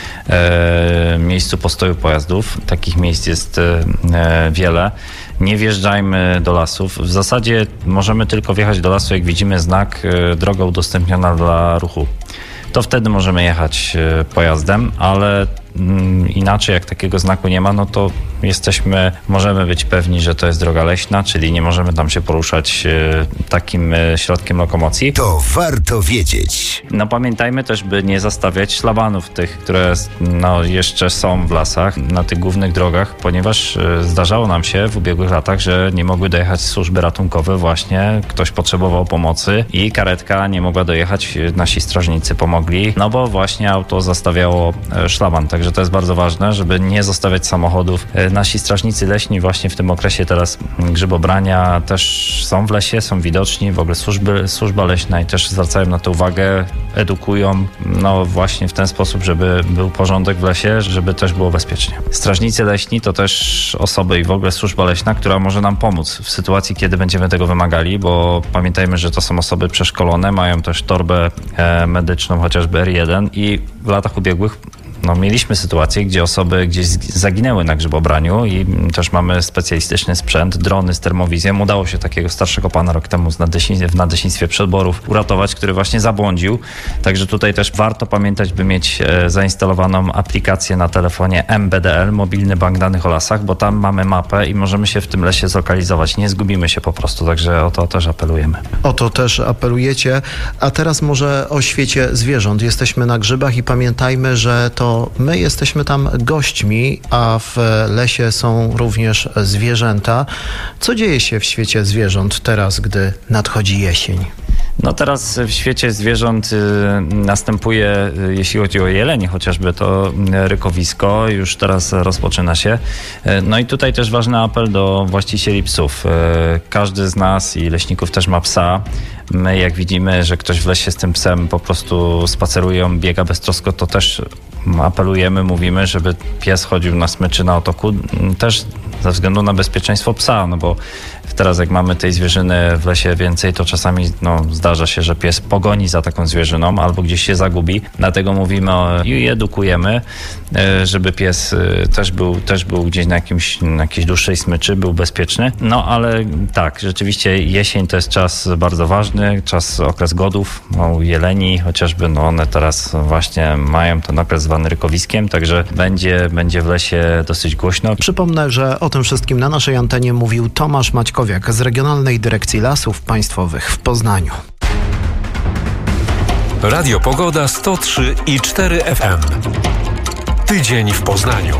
S15: e, miejscu postoju pojazdów. Takich miejsc jest e, wiele. Nie wjeżdżajmy do lasów. W zasadzie możemy tylko wjechać do lasu, jak widzimy znak e, droga udostępniona dla ruchu. To wtedy możemy jechać e, pojazdem, ale mm, inaczej jak takiego znaku nie ma, no to jesteśmy, możemy być pewni, że to jest droga leśna, czyli nie możemy tam się poruszać e, takim e, środkiem lokomocji.
S8: To warto wiedzieć.
S15: No pamiętajmy też, by nie zastawiać szlabanów tych, które no, jeszcze są w lasach, na tych głównych drogach, ponieważ e, zdarzało nam się w ubiegłych latach, że nie mogły dojechać służby ratunkowe właśnie, ktoś potrzebował pomocy i karetka nie mogła dojechać, nasi strażnicy pomogli, no bo właśnie auto zastawiało e, szlaban, także to jest bardzo ważne, żeby nie zostawiać samochodów. E, Nasi strażnicy leśni właśnie w tym okresie teraz grzybobrania też są w lesie, są widoczni, w ogóle służby, służba leśna i też zwracają na to uwagę, edukują, no właśnie w ten sposób, żeby był porządek w lesie, żeby też było bezpiecznie. Strażnicy leśni to też osoby i w ogóle służba leśna, która może nam pomóc w sytuacji, kiedy będziemy tego wymagali, bo pamiętajmy, że to są osoby przeszkolone, mają też torbę e, medyczną, chociażby R jeden i w latach ubiegłych No, mieliśmy sytuację, gdzie osoby gdzieś zaginęły na grzybobraniu i też mamy specjalistyczny sprzęt, drony z termowizją. Udało się takiego starszego pana rok temu z nadleśnictwie, w nadleśnictwie Przedborów uratować, który właśnie zabłądził. Także tutaj też warto pamiętać, by mieć e, zainstalowaną aplikację na telefonie M B D L, Mobilny Bank Danych o Lasach, bo tam mamy mapę i możemy się w tym lesie zlokalizować. Nie zgubimy się po prostu, także o to też apelujemy.
S6: O to też apelujecie. A teraz może o świecie zwierząt. Jesteśmy na grzybach i pamiętajmy, że to bo my jesteśmy tam gośćmi, a w lesie są również zwierzęta. Co dzieje się w świecie zwierząt teraz, gdy nadchodzi jesień?
S15: No teraz w świecie zwierząt y, następuje, y, jeśli chodzi o jelenie chociażby, to rykowisko już teraz rozpoczyna się. Y, no i tutaj też ważny apel do właścicieli psów. Y, każdy z nas i leśników też ma psa. My jak widzimy, że ktoś w lesie z tym psem po prostu spaceruje, on biega beztrosko, to też apelujemy, mówimy, żeby pies chodził na smyczy, na otoku, też ze względu na bezpieczeństwo psa, no bo teraz jak mamy tej zwierzyny w lesie więcej, to czasami no, zdarza się, że pies pogoni za taką zwierzyną albo gdzieś się zagubi. Dlatego mówimy i edukujemy, żeby pies też był, też był gdzieś na, jakimś, na jakiejś dłuższej smyczy, był bezpieczny. No ale tak, rzeczywiście jesień to jest czas bardzo ważny, czas, okres godów, no, jeleni chociażby, no one teraz właśnie mają ten okres zwany rykowiskiem, także będzie, będzie w lesie dosyć głośno.
S6: Przypomnę, że o tym wszystkim na naszej antenie mówił Tomasz Maćkowiak z Regionalnej Dyrekcji Lasów Państwowych w Poznaniu.
S5: Radio Pogoda sto trzy i cztery F M. Tydzień w Poznaniu.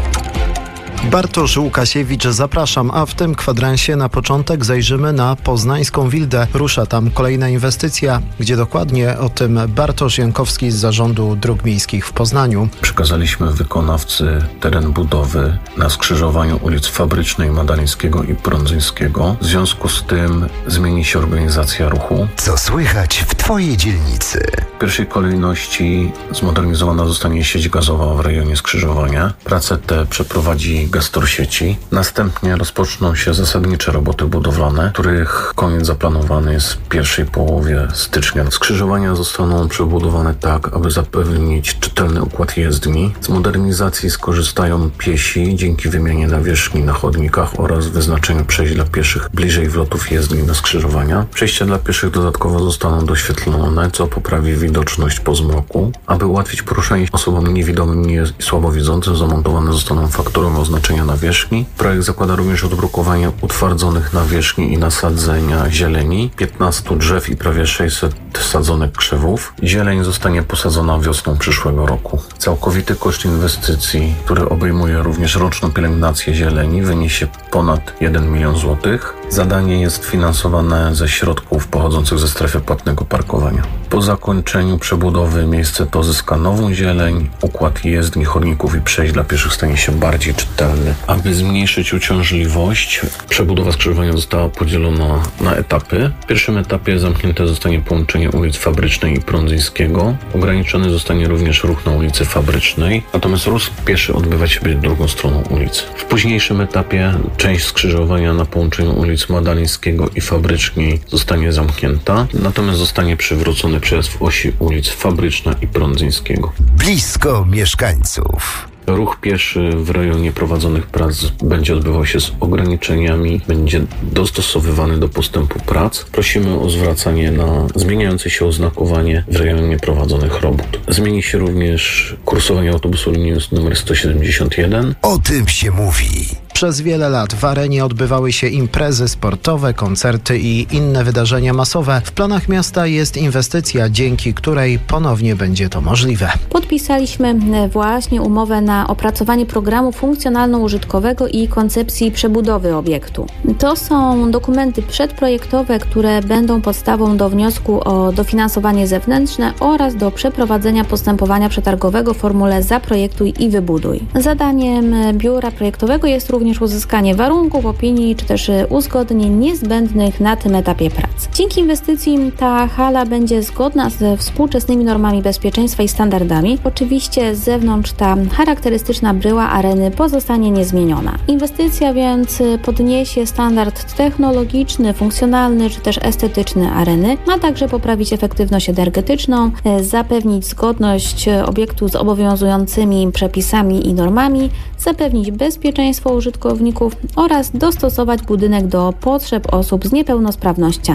S6: Bartosz Łukasiewicz, zapraszam, a w tym kwadransie na początek zajrzymy na poznańską Wildę. Rusza tam kolejna inwestycja, gdzie dokładnie o tym Bartosz Jankowski z Zarządu Dróg Miejskich w Poznaniu.
S16: Przekazaliśmy wykonawcy teren budowy na skrzyżowaniu ulic Fabrycznej, Madalińskiego i Prądzyńskiego. W związku z tym zmieni się organizacja ruchu.
S8: Co słychać w Twojej dzielnicy?
S16: W pierwszej kolejności zmodernizowana zostanie sieć gazowa w rejonie skrzyżowania. Prace te przeprowadzi gestor sieci. Następnie rozpoczną się zasadnicze roboty budowlane, których koniec zaplanowany jest w pierwszej połowie stycznia. Skrzyżowania zostaną przebudowane tak, aby zapewnić czytelny układ jezdni. Z modernizacji skorzystają piesi dzięki wymianie nawierzchni na chodnikach oraz wyznaczeniu przejść dla pieszych bliżej wlotów jezdni na skrzyżowania. Przejścia dla pieszych dodatkowo zostaną doświetlone, co poprawi widoczność po zmroku. Aby ułatwić poruszanie osobom niewidomym i słabowidzącym, zamontowane zostaną faktury oznaczenia nawierzchni. Projekt zakłada również odbrukowanie utwardzonych nawierzchni i nasadzenia zieleni, piętnastu drzew i prawie sześćset sadzonek krzewów. Zieleń zostanie posadzona wiosną przyszłego roku. Całkowity koszt inwestycji, który obejmuje również roczną pielęgnację zieleni, wyniesie ponad jeden milion złotych. Zadanie jest finansowane ze środków pochodzących ze strefy płatnego parkowania. Po zakończeniu przebudowy miejsce to zyska nową zieleń, układ jezdni, chodników i przejść dla pieszych stanie się bardziej czytelny. Aby zmniejszyć uciążliwość, przebudowa skrzyżowania została podzielona na etapy. W pierwszym etapie zamknięte zostanie połączenie ulic Fabrycznej i Prądzyńskiego. Ograniczony zostanie również ruch na ulicy Fabrycznej, natomiast ruch pieszy odbywać się będzie drugą stroną ulicy. W późniejszym etapie część skrzyżowania na połączeniu ulic Madalińskiego i Fabrycznej zostanie zamknięta, natomiast zostanie przywrócony przejazd w osi ulic Fabryczna i Prądzyńskiego.
S8: Blisko mieszkańców.
S16: Ruch pieszy w rejonie prowadzonych prac będzie odbywał się z ograniczeniami, będzie dostosowywany do postępu prac. Prosimy o zwracanie na zmieniające się oznakowanie w rejonie prowadzonych robót. Zmieni się również kursowanie autobusu linii numer sto siedemdziesiąt jeden.
S8: O tym się mówi.
S6: Przez wiele lat w arenie odbywały się imprezy sportowe, koncerty i inne wydarzenia masowe. W planach miasta jest inwestycja, dzięki której ponownie będzie to możliwe.
S17: Podpisaliśmy właśnie umowę na opracowanie programu funkcjonalno-użytkowego i koncepcji przebudowy obiektu. To są dokumenty przedprojektowe, które będą podstawą do wniosku o dofinansowanie zewnętrzne oraz do przeprowadzenia postępowania przetargowego w formule zaprojektuj i wybuduj. Zadaniem biura projektowego jest również również uzyskanie warunków, opinii czy też uzgodnień niezbędnych na tym etapie prac. Dzięki inwestycji ta hala będzie zgodna ze współczesnymi normami bezpieczeństwa i standardami. Oczywiście z zewnątrz ta charakterystyczna bryła areny pozostanie niezmieniona. Inwestycja więc podniesie standard technologiczny, funkcjonalny czy też estetyczny areny. Ma także poprawić efektywność energetyczną, zapewnić zgodność obiektu z obowiązującymi przepisami i normami, zapewnić bezpieczeństwo użytkowników oraz dostosować budynek do potrzeb osób z niepełnosprawnościami.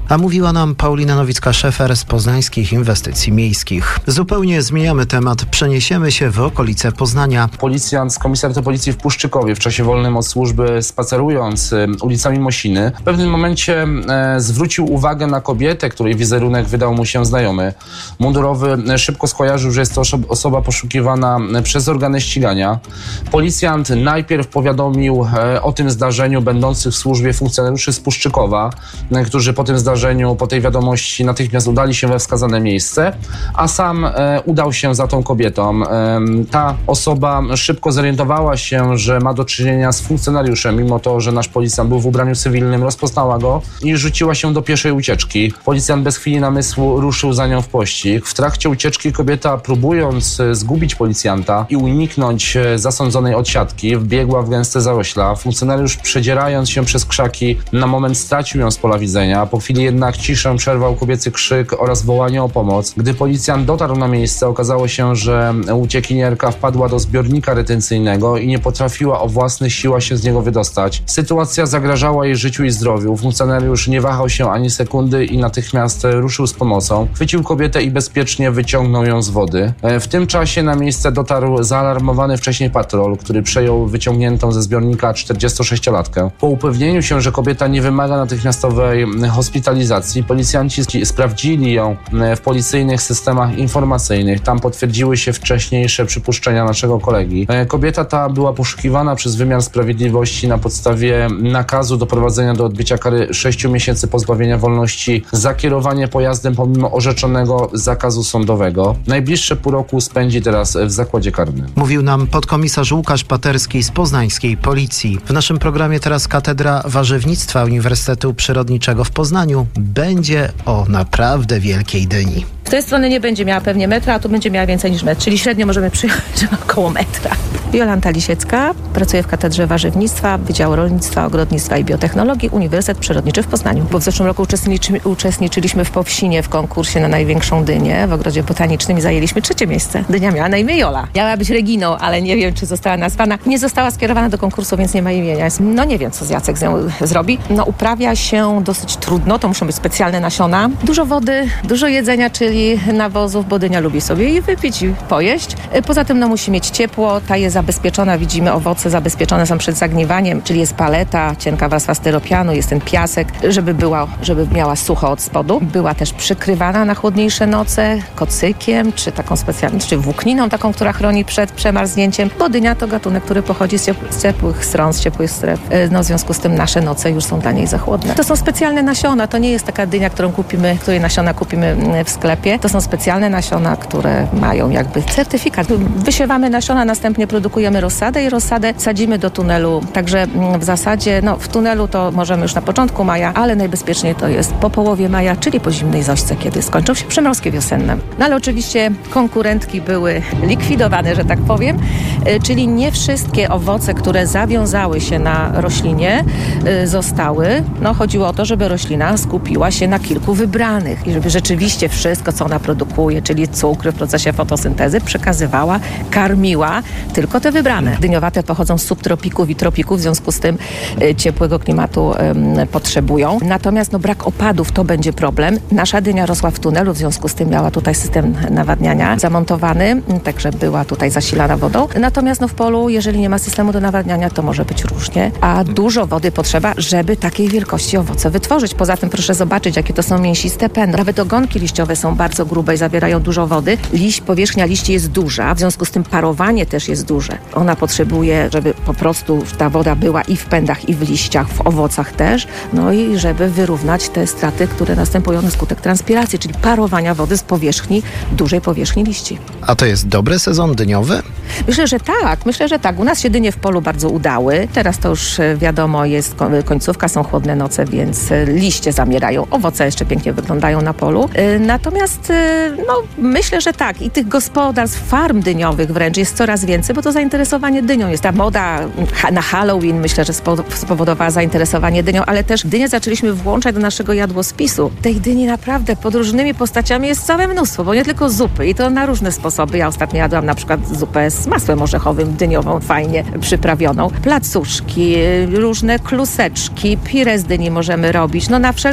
S6: A mówiła nam Paulina Nowicka-Szefer z Poznańskich Inwestycji Miejskich. Zupełnie zmieniamy temat, przeniesiemy się w okolice Poznania.
S18: Policjant z Komisariatu Policji w Puszczykowie w czasie wolnym od służby, spacerując ulicami Mosiny, w pewnym momencie e, zwrócił uwagę na kobietę, której wizerunek wydał mu się znajomy. Mundurowy szybko skojarzył, że jest to osoba poszukiwana przez organy ścigania. Policjant najpierw powiadomił e, o tym zdarzeniu będących w służbie funkcjonariuszy z Puszczykowa, e, którzy po tym zdarzeniu, po tej wiadomości natychmiast udali się we wskazane miejsce, a sam e, udał się za tą kobietą. E, ta osoba szybko zorientowała się, że ma do czynienia z funkcjonariuszem, mimo to, że nasz policjant był w ubraniu cywilnym, rozpoznała go i rzuciła się do pieszej ucieczki. Policjant bez chwili namysłu ruszył za nią w pościg. W trakcie ucieczki kobieta, próbując zgubić policjanta i uniknąć zasądzonej odsiadki, wbiegła w gęste zarośla. Funkcjonariusz, przedzierając się przez krzaki, na moment stracił ją z pola widzenia. Po chwili jednak ciszę przerwał kobiecy krzyk oraz wołanie o pomoc. Gdy policjant dotarł na miejsce, okazało się, że uciekinierka wpadła do zbiornika retencyjnego i nie potrafiła o własnych siłach się z niego wydostać. Sytuacja zagrażała jej życiu i zdrowiu. Funkcjonariusz nie wahał się ani sekundy i natychmiast ruszył z pomocą. Chwycił kobietę i bezpiecznie wyciągnął ją z wody. W tym czasie na miejsce dotarł zaalarmowany wcześniej patrol, który przejął wyciągniętą ze zbiornika czterdziestosześciolatkę. Po upewnieniu się, że kobieta nie wymaga natychmiastowej hospitalizacji, policjanci sprawdzili ją w policyjnych systemach informacyjnych. Tam potwierdziły się wcześniejsze przypuszczenia naszego kolegi. Kobieta ta była poszukiwana przez wymiar sprawiedliwości na podstawie nakazu doprowadzenia do odbycia kary sześciu miesięcy pozbawienia wolności za kierowanie pojazdem pomimo orzeczonego zakazu sądowego. Najbliższe pół roku spędzi teraz w zakładzie karnym.
S6: Mówił nam podkomisarz Łukasz Paterski z poznańskiej Policji. W naszym programie teraz Katedra Warzywnictwa Uniwersytetu Przyrodniczego w Poznaniu będzie o naprawdę wielkiej dyni.
S12: Z tej strony nie będzie miała pewnie metra, a tu będzie miała więcej niż metr, czyli średnio możemy przyjąć, że ma około metra. Jolanta Lisiecka, pracuję w Katedrze Warzywnictwa, Wydziału Rolnictwa, Ogrodnictwa i Biotechnologii, Uniwersytet Przyrodniczy w Poznaniu. Bo w zeszłym roku uczestniczy, uczestniczyliśmy w Powsinie w konkursie na największą dynię w Ogrodzie Botanicznym i zajęliśmy trzecie miejsce. Dynia miała na imię Jola. Miała być Reginą, ale nie wiem, czy została nazwana. Nie została skierowana do konkursu, więc nie ma imienia. No nie wiem, co z Jacek z nią zrobi. No uprawia się dosyć trudno, to muszą być specjalne nasiona. Dużo wody, dużo jedzenia, czyli nawozów, bo dynia lubi sobie i wypić i pojeść. Poza tym no musi mieć ciepło, ta jest zabezpieczona, widzimy owoce zabezpieczone są przed zagniewaniem, czyli jest paleta, cienka warstwa styropianu, jest ten piasek, żeby była, żeby miała sucho od spodu. Była też przykrywana na chłodniejsze noce kocykiem, czy taką specjalną, czy włókniną taką, która chroni przed przemarznięciem, bo dynia to gatunek, który pochodzi z, ciepł- z ciepłych stron, z ciepłych stref. No w związku z tym nasze noce już są dla niej za chłodne. To są specjalne nasiona, to nie jest taka dynia, którą kupimy, której nasiona kupimy w sklepie. To są specjalne nasiona, które mają jakby certyfikat. Wysiewamy nasiona, następnie produkujemy rozsadę i rozsadę sadzimy do tunelu. Także w zasadzie no, w tunelu to możemy już na początku maja, ale najbezpieczniej to jest po połowie maja, czyli po zimnej zośce, kiedy skończą się przymrozki wiosenne. No ale oczywiście konkurentki były likwidowane, że tak powiem, czyli nie wszystkie owoce, które zawiązały się na roślinie, zostały. No chodziło o to, żeby roślina skupiła się na kilku wybranych i żeby rzeczywiście wszystko, co ona produkuje, czyli cukry w procesie fotosyntezy, przekazywała, karmiła tylko te wybrane. Dyniowate pochodzą z subtropików i tropików, w związku z tym y, ciepłego klimatu y, potrzebują. Natomiast no, brak opadów to będzie problem. Nasza dynia rosła w tunelu, w związku z tym miała tutaj system nawadniania zamontowany, także była tutaj zasilana wodą. Natomiast no, w polu, jeżeli nie ma systemu do nawadniania, to może być różnie, a dużo wody potrzeba, żeby takiej wielkości owoce wytworzyć. Poza tym proszę zobaczyć, jakie to są mięsiste pędy. Nawet ogonki liściowe są bardzo grube i zawierają dużo wody. Liść, powierzchnia liści jest duża, w związku z tym parowanie też jest duże. Ona potrzebuje, żeby po prostu ta woda była i w pędach, i w liściach, w owocach też, no i żeby wyrównać te straty, które następują na skutek transpiracji, czyli parowania wody z powierzchni, dużej powierzchni liści.
S6: A to jest dobry sezon dyniowy?
S12: Myślę, że tak. Myślę, że tak. U nas się dynie w polu bardzo udały. Teraz to już wiadomo, jest końcówka, są chłodne noce, więc liście zamierają. Owoce jeszcze pięknie wyglądają na polu. Natomiast no, myślę, że tak. I tych gospodarstw, farm dyniowych wręcz jest coraz więcej, bo to zainteresowanie dynią jest. Ta moda na Halloween myślę, że spowodowała zainteresowanie dynią, ale też dynię zaczęliśmy włączać do naszego jadłospisu. Tej dyni naprawdę pod różnymi postaciami jest całe mnóstwo, bo nie tylko zupy i to na różne sposoby. Ja ostatnio jadłam na przykład zupę z masłem orzechowym, dyniową, fajnie przyprawioną. Placuszki, różne kluseczki, pire z dyni możemy robić. No na wszelkie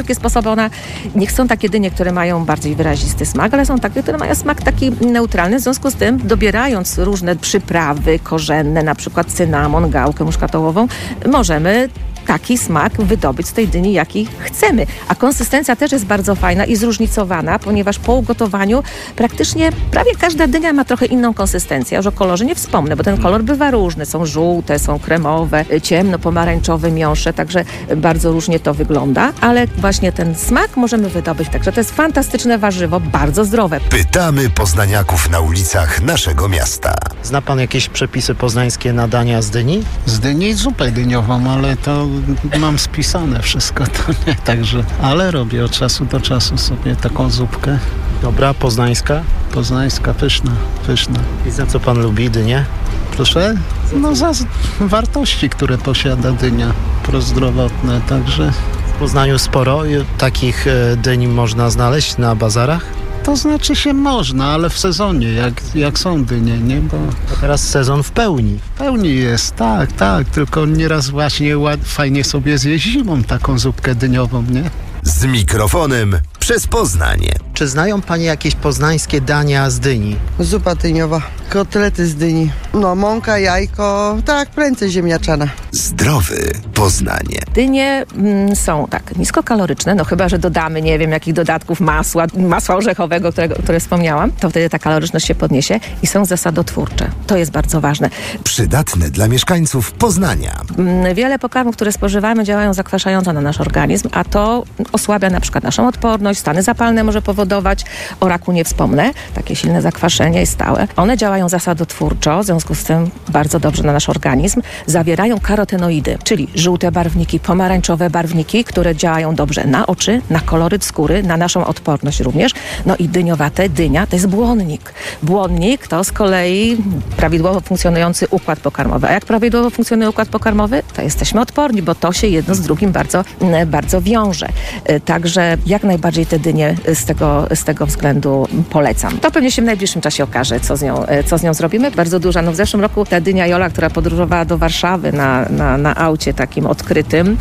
S12: wszelkie sposoby. Ona, niech są takie dynie, które mają bardziej wyrazisty smak, ale są takie, które mają smak taki neutralny. W związku z tym, dobierając różne przyprawy korzenne, na przykład cynamon, gałkę muszkatołową, możemy taki smak wydobyć z tej dyni, jaki chcemy. A konsystencja też jest bardzo fajna i zróżnicowana, ponieważ po ugotowaniu praktycznie prawie każda dynia ma trochę inną konsystencję. Ja już o kolorze nie wspomnę, bo ten kolor bywa różny. Są żółte, są kremowe, ciemno-pomarańczowe, miąższe, także bardzo różnie to wygląda, ale właśnie ten smak możemy wydobyć. Także to jest fantastyczne warzywo, bardzo zdrowe.
S8: Pytamy poznaniaków na ulicach naszego miasta.
S6: Zna pan jakieś przepisy poznańskie na dania z dyni?
S19: Z dyni zupę dyniową, ale to mam spisane wszystko, to nie, także, ale robię od czasu do czasu sobie taką zupkę.
S6: Dobra, poznańska?
S19: Poznańska, pyszna, pyszna.
S6: I za co pan lubi dynię?
S19: Proszę? No za wartości, które posiada dynia, prozdrowotne, także...
S6: W Poznaniu sporo takich dyń można znaleźć na bazarach?
S19: To znaczy się można, ale w sezonie, jak, jak są dynie, nie? Bo
S6: a teraz sezon w pełni.
S19: W pełni jest, tak, tak, tylko nieraz właśnie ład, fajnie sobie zjeść zimą taką zupkę dyniową, nie?
S8: Z mikrofonem przez Poznanie.
S6: Czy znają panie jakieś poznańskie dania z dyni?
S20: Zupa dyniowa, kotlety z dyni, no mąka, jajko, tak, prędzej ziemniaczana.
S8: Zdrowy Poznanie.
S12: Dynie mm, są tak niskokaloryczne, no chyba, że dodamy, nie wiem, jakich dodatków masła, masła orzechowego, którego, które wspomniałam, to wtedy ta kaloryczność się podniesie i są zasadotwórcze. To jest bardzo ważne.
S8: Przydatne dla mieszkańców Poznania.
S12: Mm, wiele pokarmów, które spożywamy, działają zakwaszająco na nasz organizm, a to osłabia na przykład naszą odporność, stany zapalne może powodować, o raku nie wspomnę, takie silne zakwaszenie jest stałe. One działają zasadotwórczo, w związku z tym bardzo dobrze na nasz organizm. Zawierają karotenoidy, czyli żółte barwniki, pomarańczowe barwniki, które działają dobrze na oczy, na koloryt skóry, na naszą odporność również. No i dyniowate, dynia to jest błonnik. Błonnik to z kolei prawidłowo funkcjonujący układ pokarmowy. A jak prawidłowo funkcjonuje układ pokarmowy, to jesteśmy odporni, bo to się jedno z drugim bardzo, bardzo wiąże. Także jak najbardziej te dynie z tego, z tego względu polecam. To pewnie się w najbliższym czasie okaże, co z nią, co z nią zrobimy. Bardzo duża. No w zeszłym roku ta dynia Jola, która podróżowała do Warszawy na, na, na aucie takim odkrytym,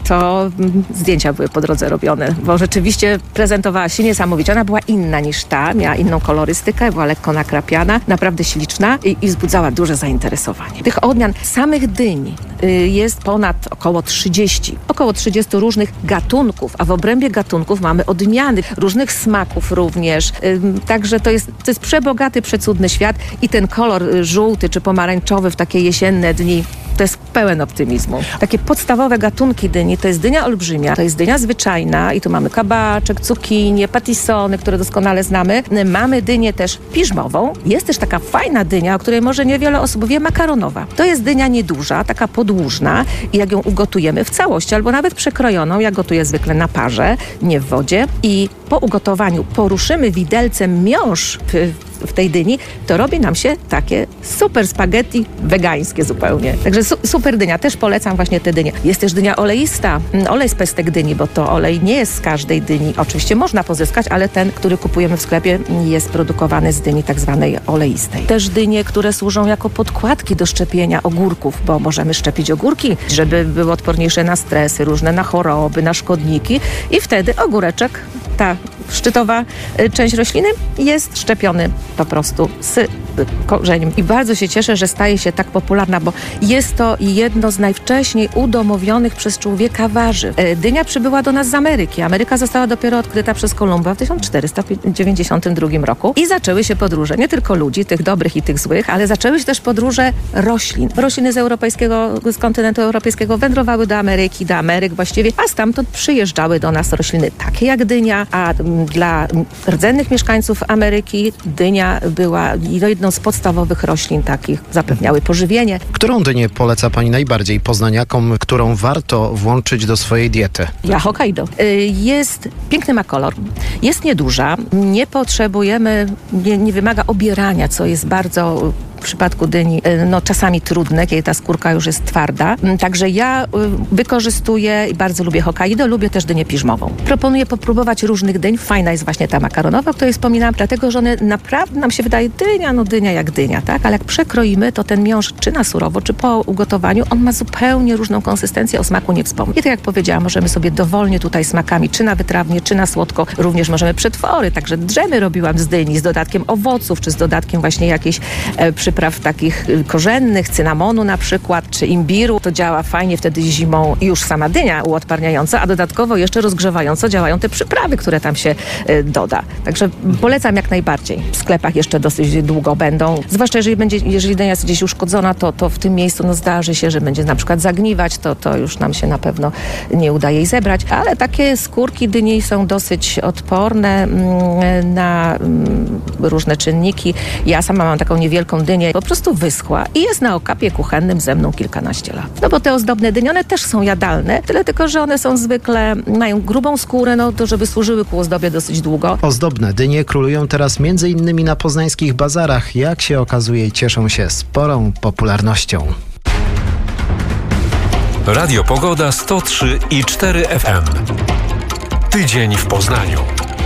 S12: to zdjęcia były po drodze robione, bo rzeczywiście prezentowała się niesamowicie. Ona była inna niż ta, miała inną kolorystykę, była lekko nakrapiana, naprawdę śliczna i, i wzbudzała duże zainteresowanie. Tych odmian samych dyń jest ponad około trzydzieści. Około trzydzieści różnych gatunków, a w obrębie gatunków mamy odmiany różnych smaków również. Także to jest, to jest przebogaty, przecudny świat i ten kolor żółty czy pomarańczowy w takie jesienne dni to jest pełen optymizmu. Takie podstawowe gatunki dyni to jest dynia olbrzymia, to jest dynia zwyczajna i tu mamy kabaczek, cukinię, patisony, które doskonale znamy. Mamy dynię też piżmową. Jest też taka fajna dynia, o której może niewiele osób wie, makaronowa. To jest dynia nieduża, taka podłużna i jak ją ugotujemy w całości albo nawet przekrojoną, ja gotuję zwykle na parze, nie w wodzie i po ugotowaniu poruszymy widelcem miąższ w, w tej dyni, to robi nam się takie super spaghetti wegańskie zupełnie. Także su- super dynia. Też polecam właśnie tę dynię. Jest też dynia oleista. Olej z pestek dyni, bo to olej nie jest z każdej dyni. Oczywiście można pozyskać, ale ten, który kupujemy w sklepie, jest produkowany z dyni tak zwanej oleistej. Też dynie, które służą jako podkładki do szczepienia ogórków, bo możemy szczepić ogórki, żeby były odporniejsze na stresy, różne na choroby, na szkodniki i wtedy ogóreczek, ta szczytowa część rośliny jest szczepiony po prostu z korzeniem. I bardzo się cieszę, że staje się tak popularna, bo jest to jedno z najwcześniej udomowionych przez człowieka warzyw. Dynia przybyła do nas z Ameryki. Ameryka została dopiero odkryta przez Kolumba w tysiąc czterysta dziewięćdziesiątym drugim roku i zaczęły się podróże nie tylko ludzi, tych dobrych i tych złych, ale zaczęły się też podróże roślin. Rośliny z europejskiego, z kontynentu europejskiego wędrowały do Ameryki, do Ameryk właściwie, a stamtąd przyjeżdżały do nas rośliny takie jak dynia, a dla rdzennych mieszkańców Ameryki dynia była jedną z podstawowych roślin takich, zapewniały pożywienie.
S6: Którą dynię poleca pani najbardziej poznaniakom, którą warto włączyć do swojej diety?
S12: Ja Hokkaido. Jest, piękny ma kolor, jest nieduża, nie potrzebujemy, nie, nie wymaga obierania, co jest bardzo w przypadku dyni no, czasami trudne, kiedy ta skórka już jest twarda. Także ja wykorzystuję i bardzo lubię Hokkaido, lubię też dynię piżmową. Proponuję popróbować różnych dyń. Fajna jest właśnie ta makaronowa, o której wspominałam, dlatego, że one naprawdę nam się wydaje dynia, no dynia jak dynia, tak? Ale jak przekroimy, to ten miąższ czy na surowo, czy po ugotowaniu, on ma zupełnie różną konsystencję, o smaku nie wspomnę. I tak jak powiedziałam, możemy sobie dowolnie tutaj smakami, czy na wytrawnie, czy na słodko, również możemy przetwory, także drzemy robiłam z dyni, z dodatkiem owoców, czy z dodatkiem właśnie jakichś e, przypraw takich korzennych, cynamonu na przykład, czy imbiru. To działa fajnie wtedy zimą już sama dynia uodparniająca, a dodatkowo jeszcze rozgrzewająco działają te przyprawy, które tam się e, doda. Także polecam jak najbardziej. W sklepach jeszcze dosyć długo będą. Zwłaszcza jeżeli będzie, jeżeli dynia jest gdzieś uszkodzona, to, to w tym miejscu no, zdarzy się, że będzie na przykład zagniwać, to, to już nam się na pewno nie uda jej zebrać. Ale takie skórki dyni są dosyć odporne mm, na mm, różne czynniki. Ja sama mam taką niewielką dynię, po prostu wyschła i jest na okapie kuchennym ze mną kilkanaście lat. No bo te ozdobne dynie, one też są jadalne, tyle tylko, że one są zwykle, mają grubą skórę, no to żeby służyły ku ozdobie dosyć długo.
S6: Ozdobne dynie królują teraz między innymi na poznańskich bazarach. Jak się okazuje, cieszą się sporą popularnością.
S5: Radio Pogoda sto trzy i cztery F M. Tydzień w Poznaniu.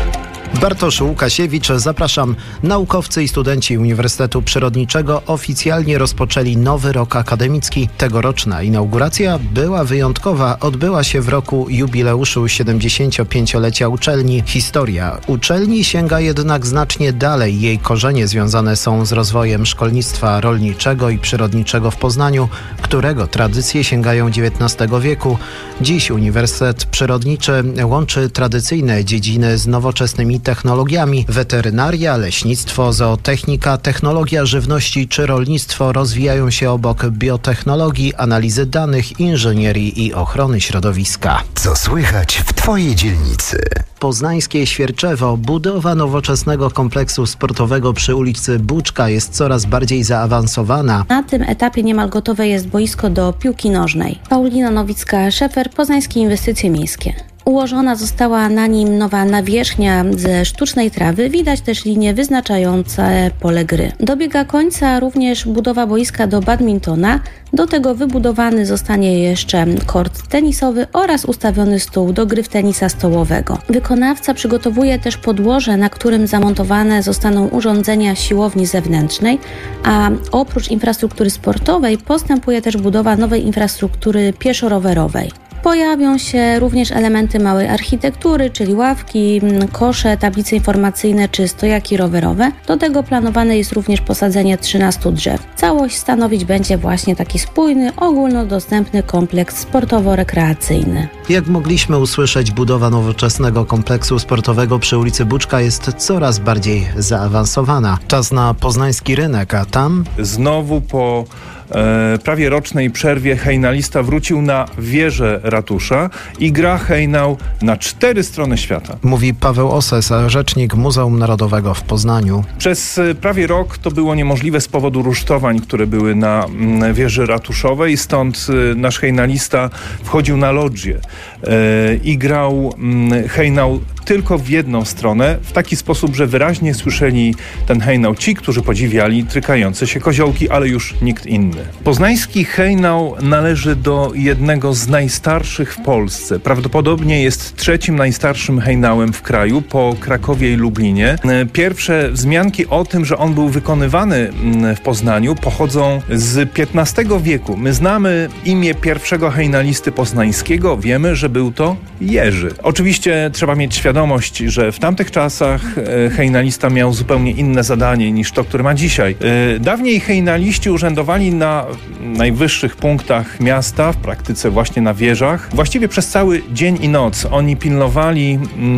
S6: Bartosz Łukasiewicz, zapraszam. Naukowcy i studenci Uniwersytetu Przyrodniczego oficjalnie rozpoczęli nowy rok akademicki. Tegoroczna inauguracja była wyjątkowa. Odbyła się w roku jubileuszu siedemdziesięciopięciolecia uczelni. Historia uczelni sięga jednak znacznie dalej. Jej korzenie związane są z rozwojem szkolnictwa rolniczego i przyrodniczego w Poznaniu, którego tradycje sięgają dziewiętnastego wieku. Dziś Uniwersytet Przyrodniczy łączy tradycyjne dziedziny z nowoczesnymi technologiami. Weterynaria, leśnictwo, zootechnika, technologia żywności czy rolnictwo rozwijają się obok biotechnologii, analizy danych, inżynierii i ochrony środowiska.
S8: Co słychać w Twojej dzielnicy?
S6: Poznańskie Świerczewo. Budowa nowoczesnego kompleksu sportowego przy ulicy Buczka jest coraz bardziej zaawansowana.
S17: Na tym etapie niemal gotowe jest boisko do piłki nożnej. Paulina Nowicka-Szefer, Poznańskie Inwestycje Miejskie. Ułożona została na nim nowa nawierzchnia ze sztucznej trawy, widać też linie wyznaczające pole gry. Dobiega końca również budowa boiska do badmintona, do tego wybudowany zostanie jeszcze kort tenisowy oraz ustawiony stół do gry w tenisa stołowego. Wykonawca przygotowuje też podłoże, na którym zamontowane zostaną urządzenia siłowni zewnętrznej, a oprócz infrastruktury sportowej postępuje też budowa nowej infrastruktury pieszo-rowerowej. Pojawią się również elementy małej architektury, czyli ławki, kosze, tablice informacyjne czy stojaki rowerowe. Do tego planowane jest również posadzenie trzynastu drzew. Całość stanowić będzie właśnie taki spójny, ogólnodostępny kompleks sportowo-rekreacyjny.
S6: Jak mogliśmy usłyszeć, budowa nowoczesnego kompleksu sportowego przy ulicy Buczka jest coraz bardziej zaawansowana. Czas na poznański rynek, a tam...
S10: Znowu po e, prawie rocznej przerwie hejnalista wrócił na wieżę ratusza i gra hejnał na cztery strony świata.
S6: Mówi Paweł Oses, rzecznik Muzeum Narodowego w Poznaniu.
S10: Przez prawie rok to było niemożliwe z powodu rusztowań, które były na wieży ratuszowej, stąd nasz hejnalista wchodził na lodżię e, i grał hejnał tylko w jedną stronę, w taki sposób, że wyraźnie słyszeli ten hejnał ci, którzy podziwiali trykające się koziołki, ale już nikt inny. Poznański hejnał należy do jednego z najstarszych w Polsce. Prawdopodobnie jest trzecim najstarszym hejnałem w kraju, po Krakowie i Lublinie. Pierwsze wzmianki o tym, że on był wykonywany w Poznaniu, pochodzą z piętnastego wieku. My znamy imię pierwszego hejnalisty poznańskiego, wiemy, że był to Jerzy. Oczywiście trzeba mieć świadomość, Świadomość, że w tamtych czasach hejnalista miał zupełnie inne zadanie niż to, które ma dzisiaj. Dawniej hejnaliści urzędowali na najwyższych punktach miasta, w praktyce właśnie na wieżach. Właściwie przez cały dzień i noc oni pilnowali,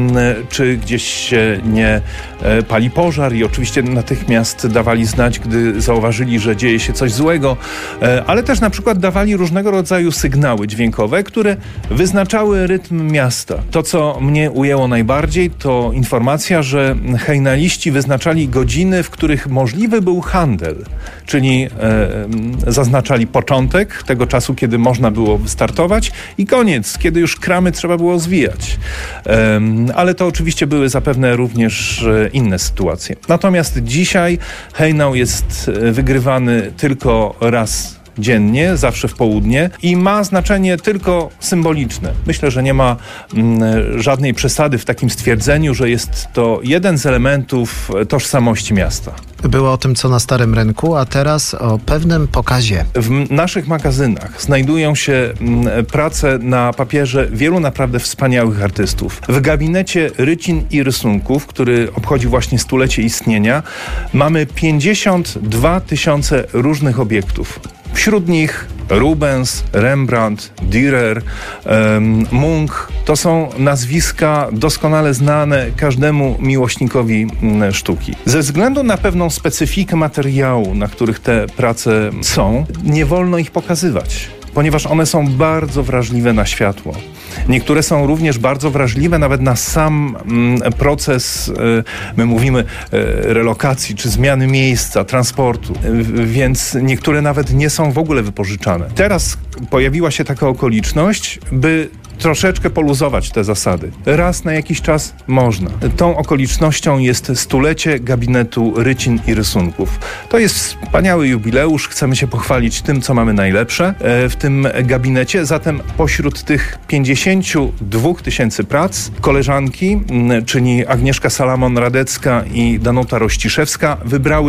S10: czy gdzieś się nie pali pożar i oczywiście natychmiast dawali znać, gdy zauważyli, że dzieje się coś złego, ale też na przykład dawali różnego rodzaju sygnały dźwiękowe, które wyznaczały rytm miasta. To, co mnie ujęło najbardziej, najbardziej, to informacja, że hejnaliści wyznaczali godziny, w których możliwy był handel, czyli e, zaznaczali początek tego czasu, kiedy można było wystartować i koniec, kiedy już kramy trzeba było zwijać. E, ale to oczywiście były zapewne również inne sytuacje. Natomiast dzisiaj hejnał jest wygrywany tylko raz dziennie, zawsze w południe i ma znaczenie tylko symboliczne. Myślę, że nie ma mm, żadnej przesady w takim stwierdzeniu, że jest to jeden z elementów tożsamości miasta.
S6: Było o tym, co na Starym Rynku, a teraz o pewnym pokazie.
S10: W naszych magazynach znajdują się mm, prace na papierze wielu naprawdę wspaniałych artystów. W gabinecie rycin i rysunków, który obchodzi właśnie stulecie istnienia, mamy pięćdziesiąt dwa tysiące różnych obiektów. Wśród nich Rubens, Rembrandt, Dürer, um, Munch. To są nazwiska doskonale znane każdemu miłośnikowi m, sztuki. Ze względu na pewną specyfikę materiału, na których te prace są, nie wolno ich pokazywać, ponieważ one są bardzo wrażliwe na światło. Niektóre są również bardzo wrażliwe nawet na sam mm, proces, y, my mówimy, y, relokacji czy zmiany miejsca, transportu, y, więc niektóre nawet nie są w ogóle wypożyczane. Teraz pojawiła się taka okoliczność, by troszeczkę poluzować te zasady. Raz na jakiś czas można. Tą okolicznością jest stulecie gabinetu rycin i rysunków. To jest wspaniały jubileusz. Chcemy się pochwalić tym, co mamy najlepsze w tym gabinecie. Zatem pośród tych pięćdziesięciu dwóch tysięcy prac koleżanki, czyli Agnieszka Salamon-Radecka i Danuta Rościszewska, wybrały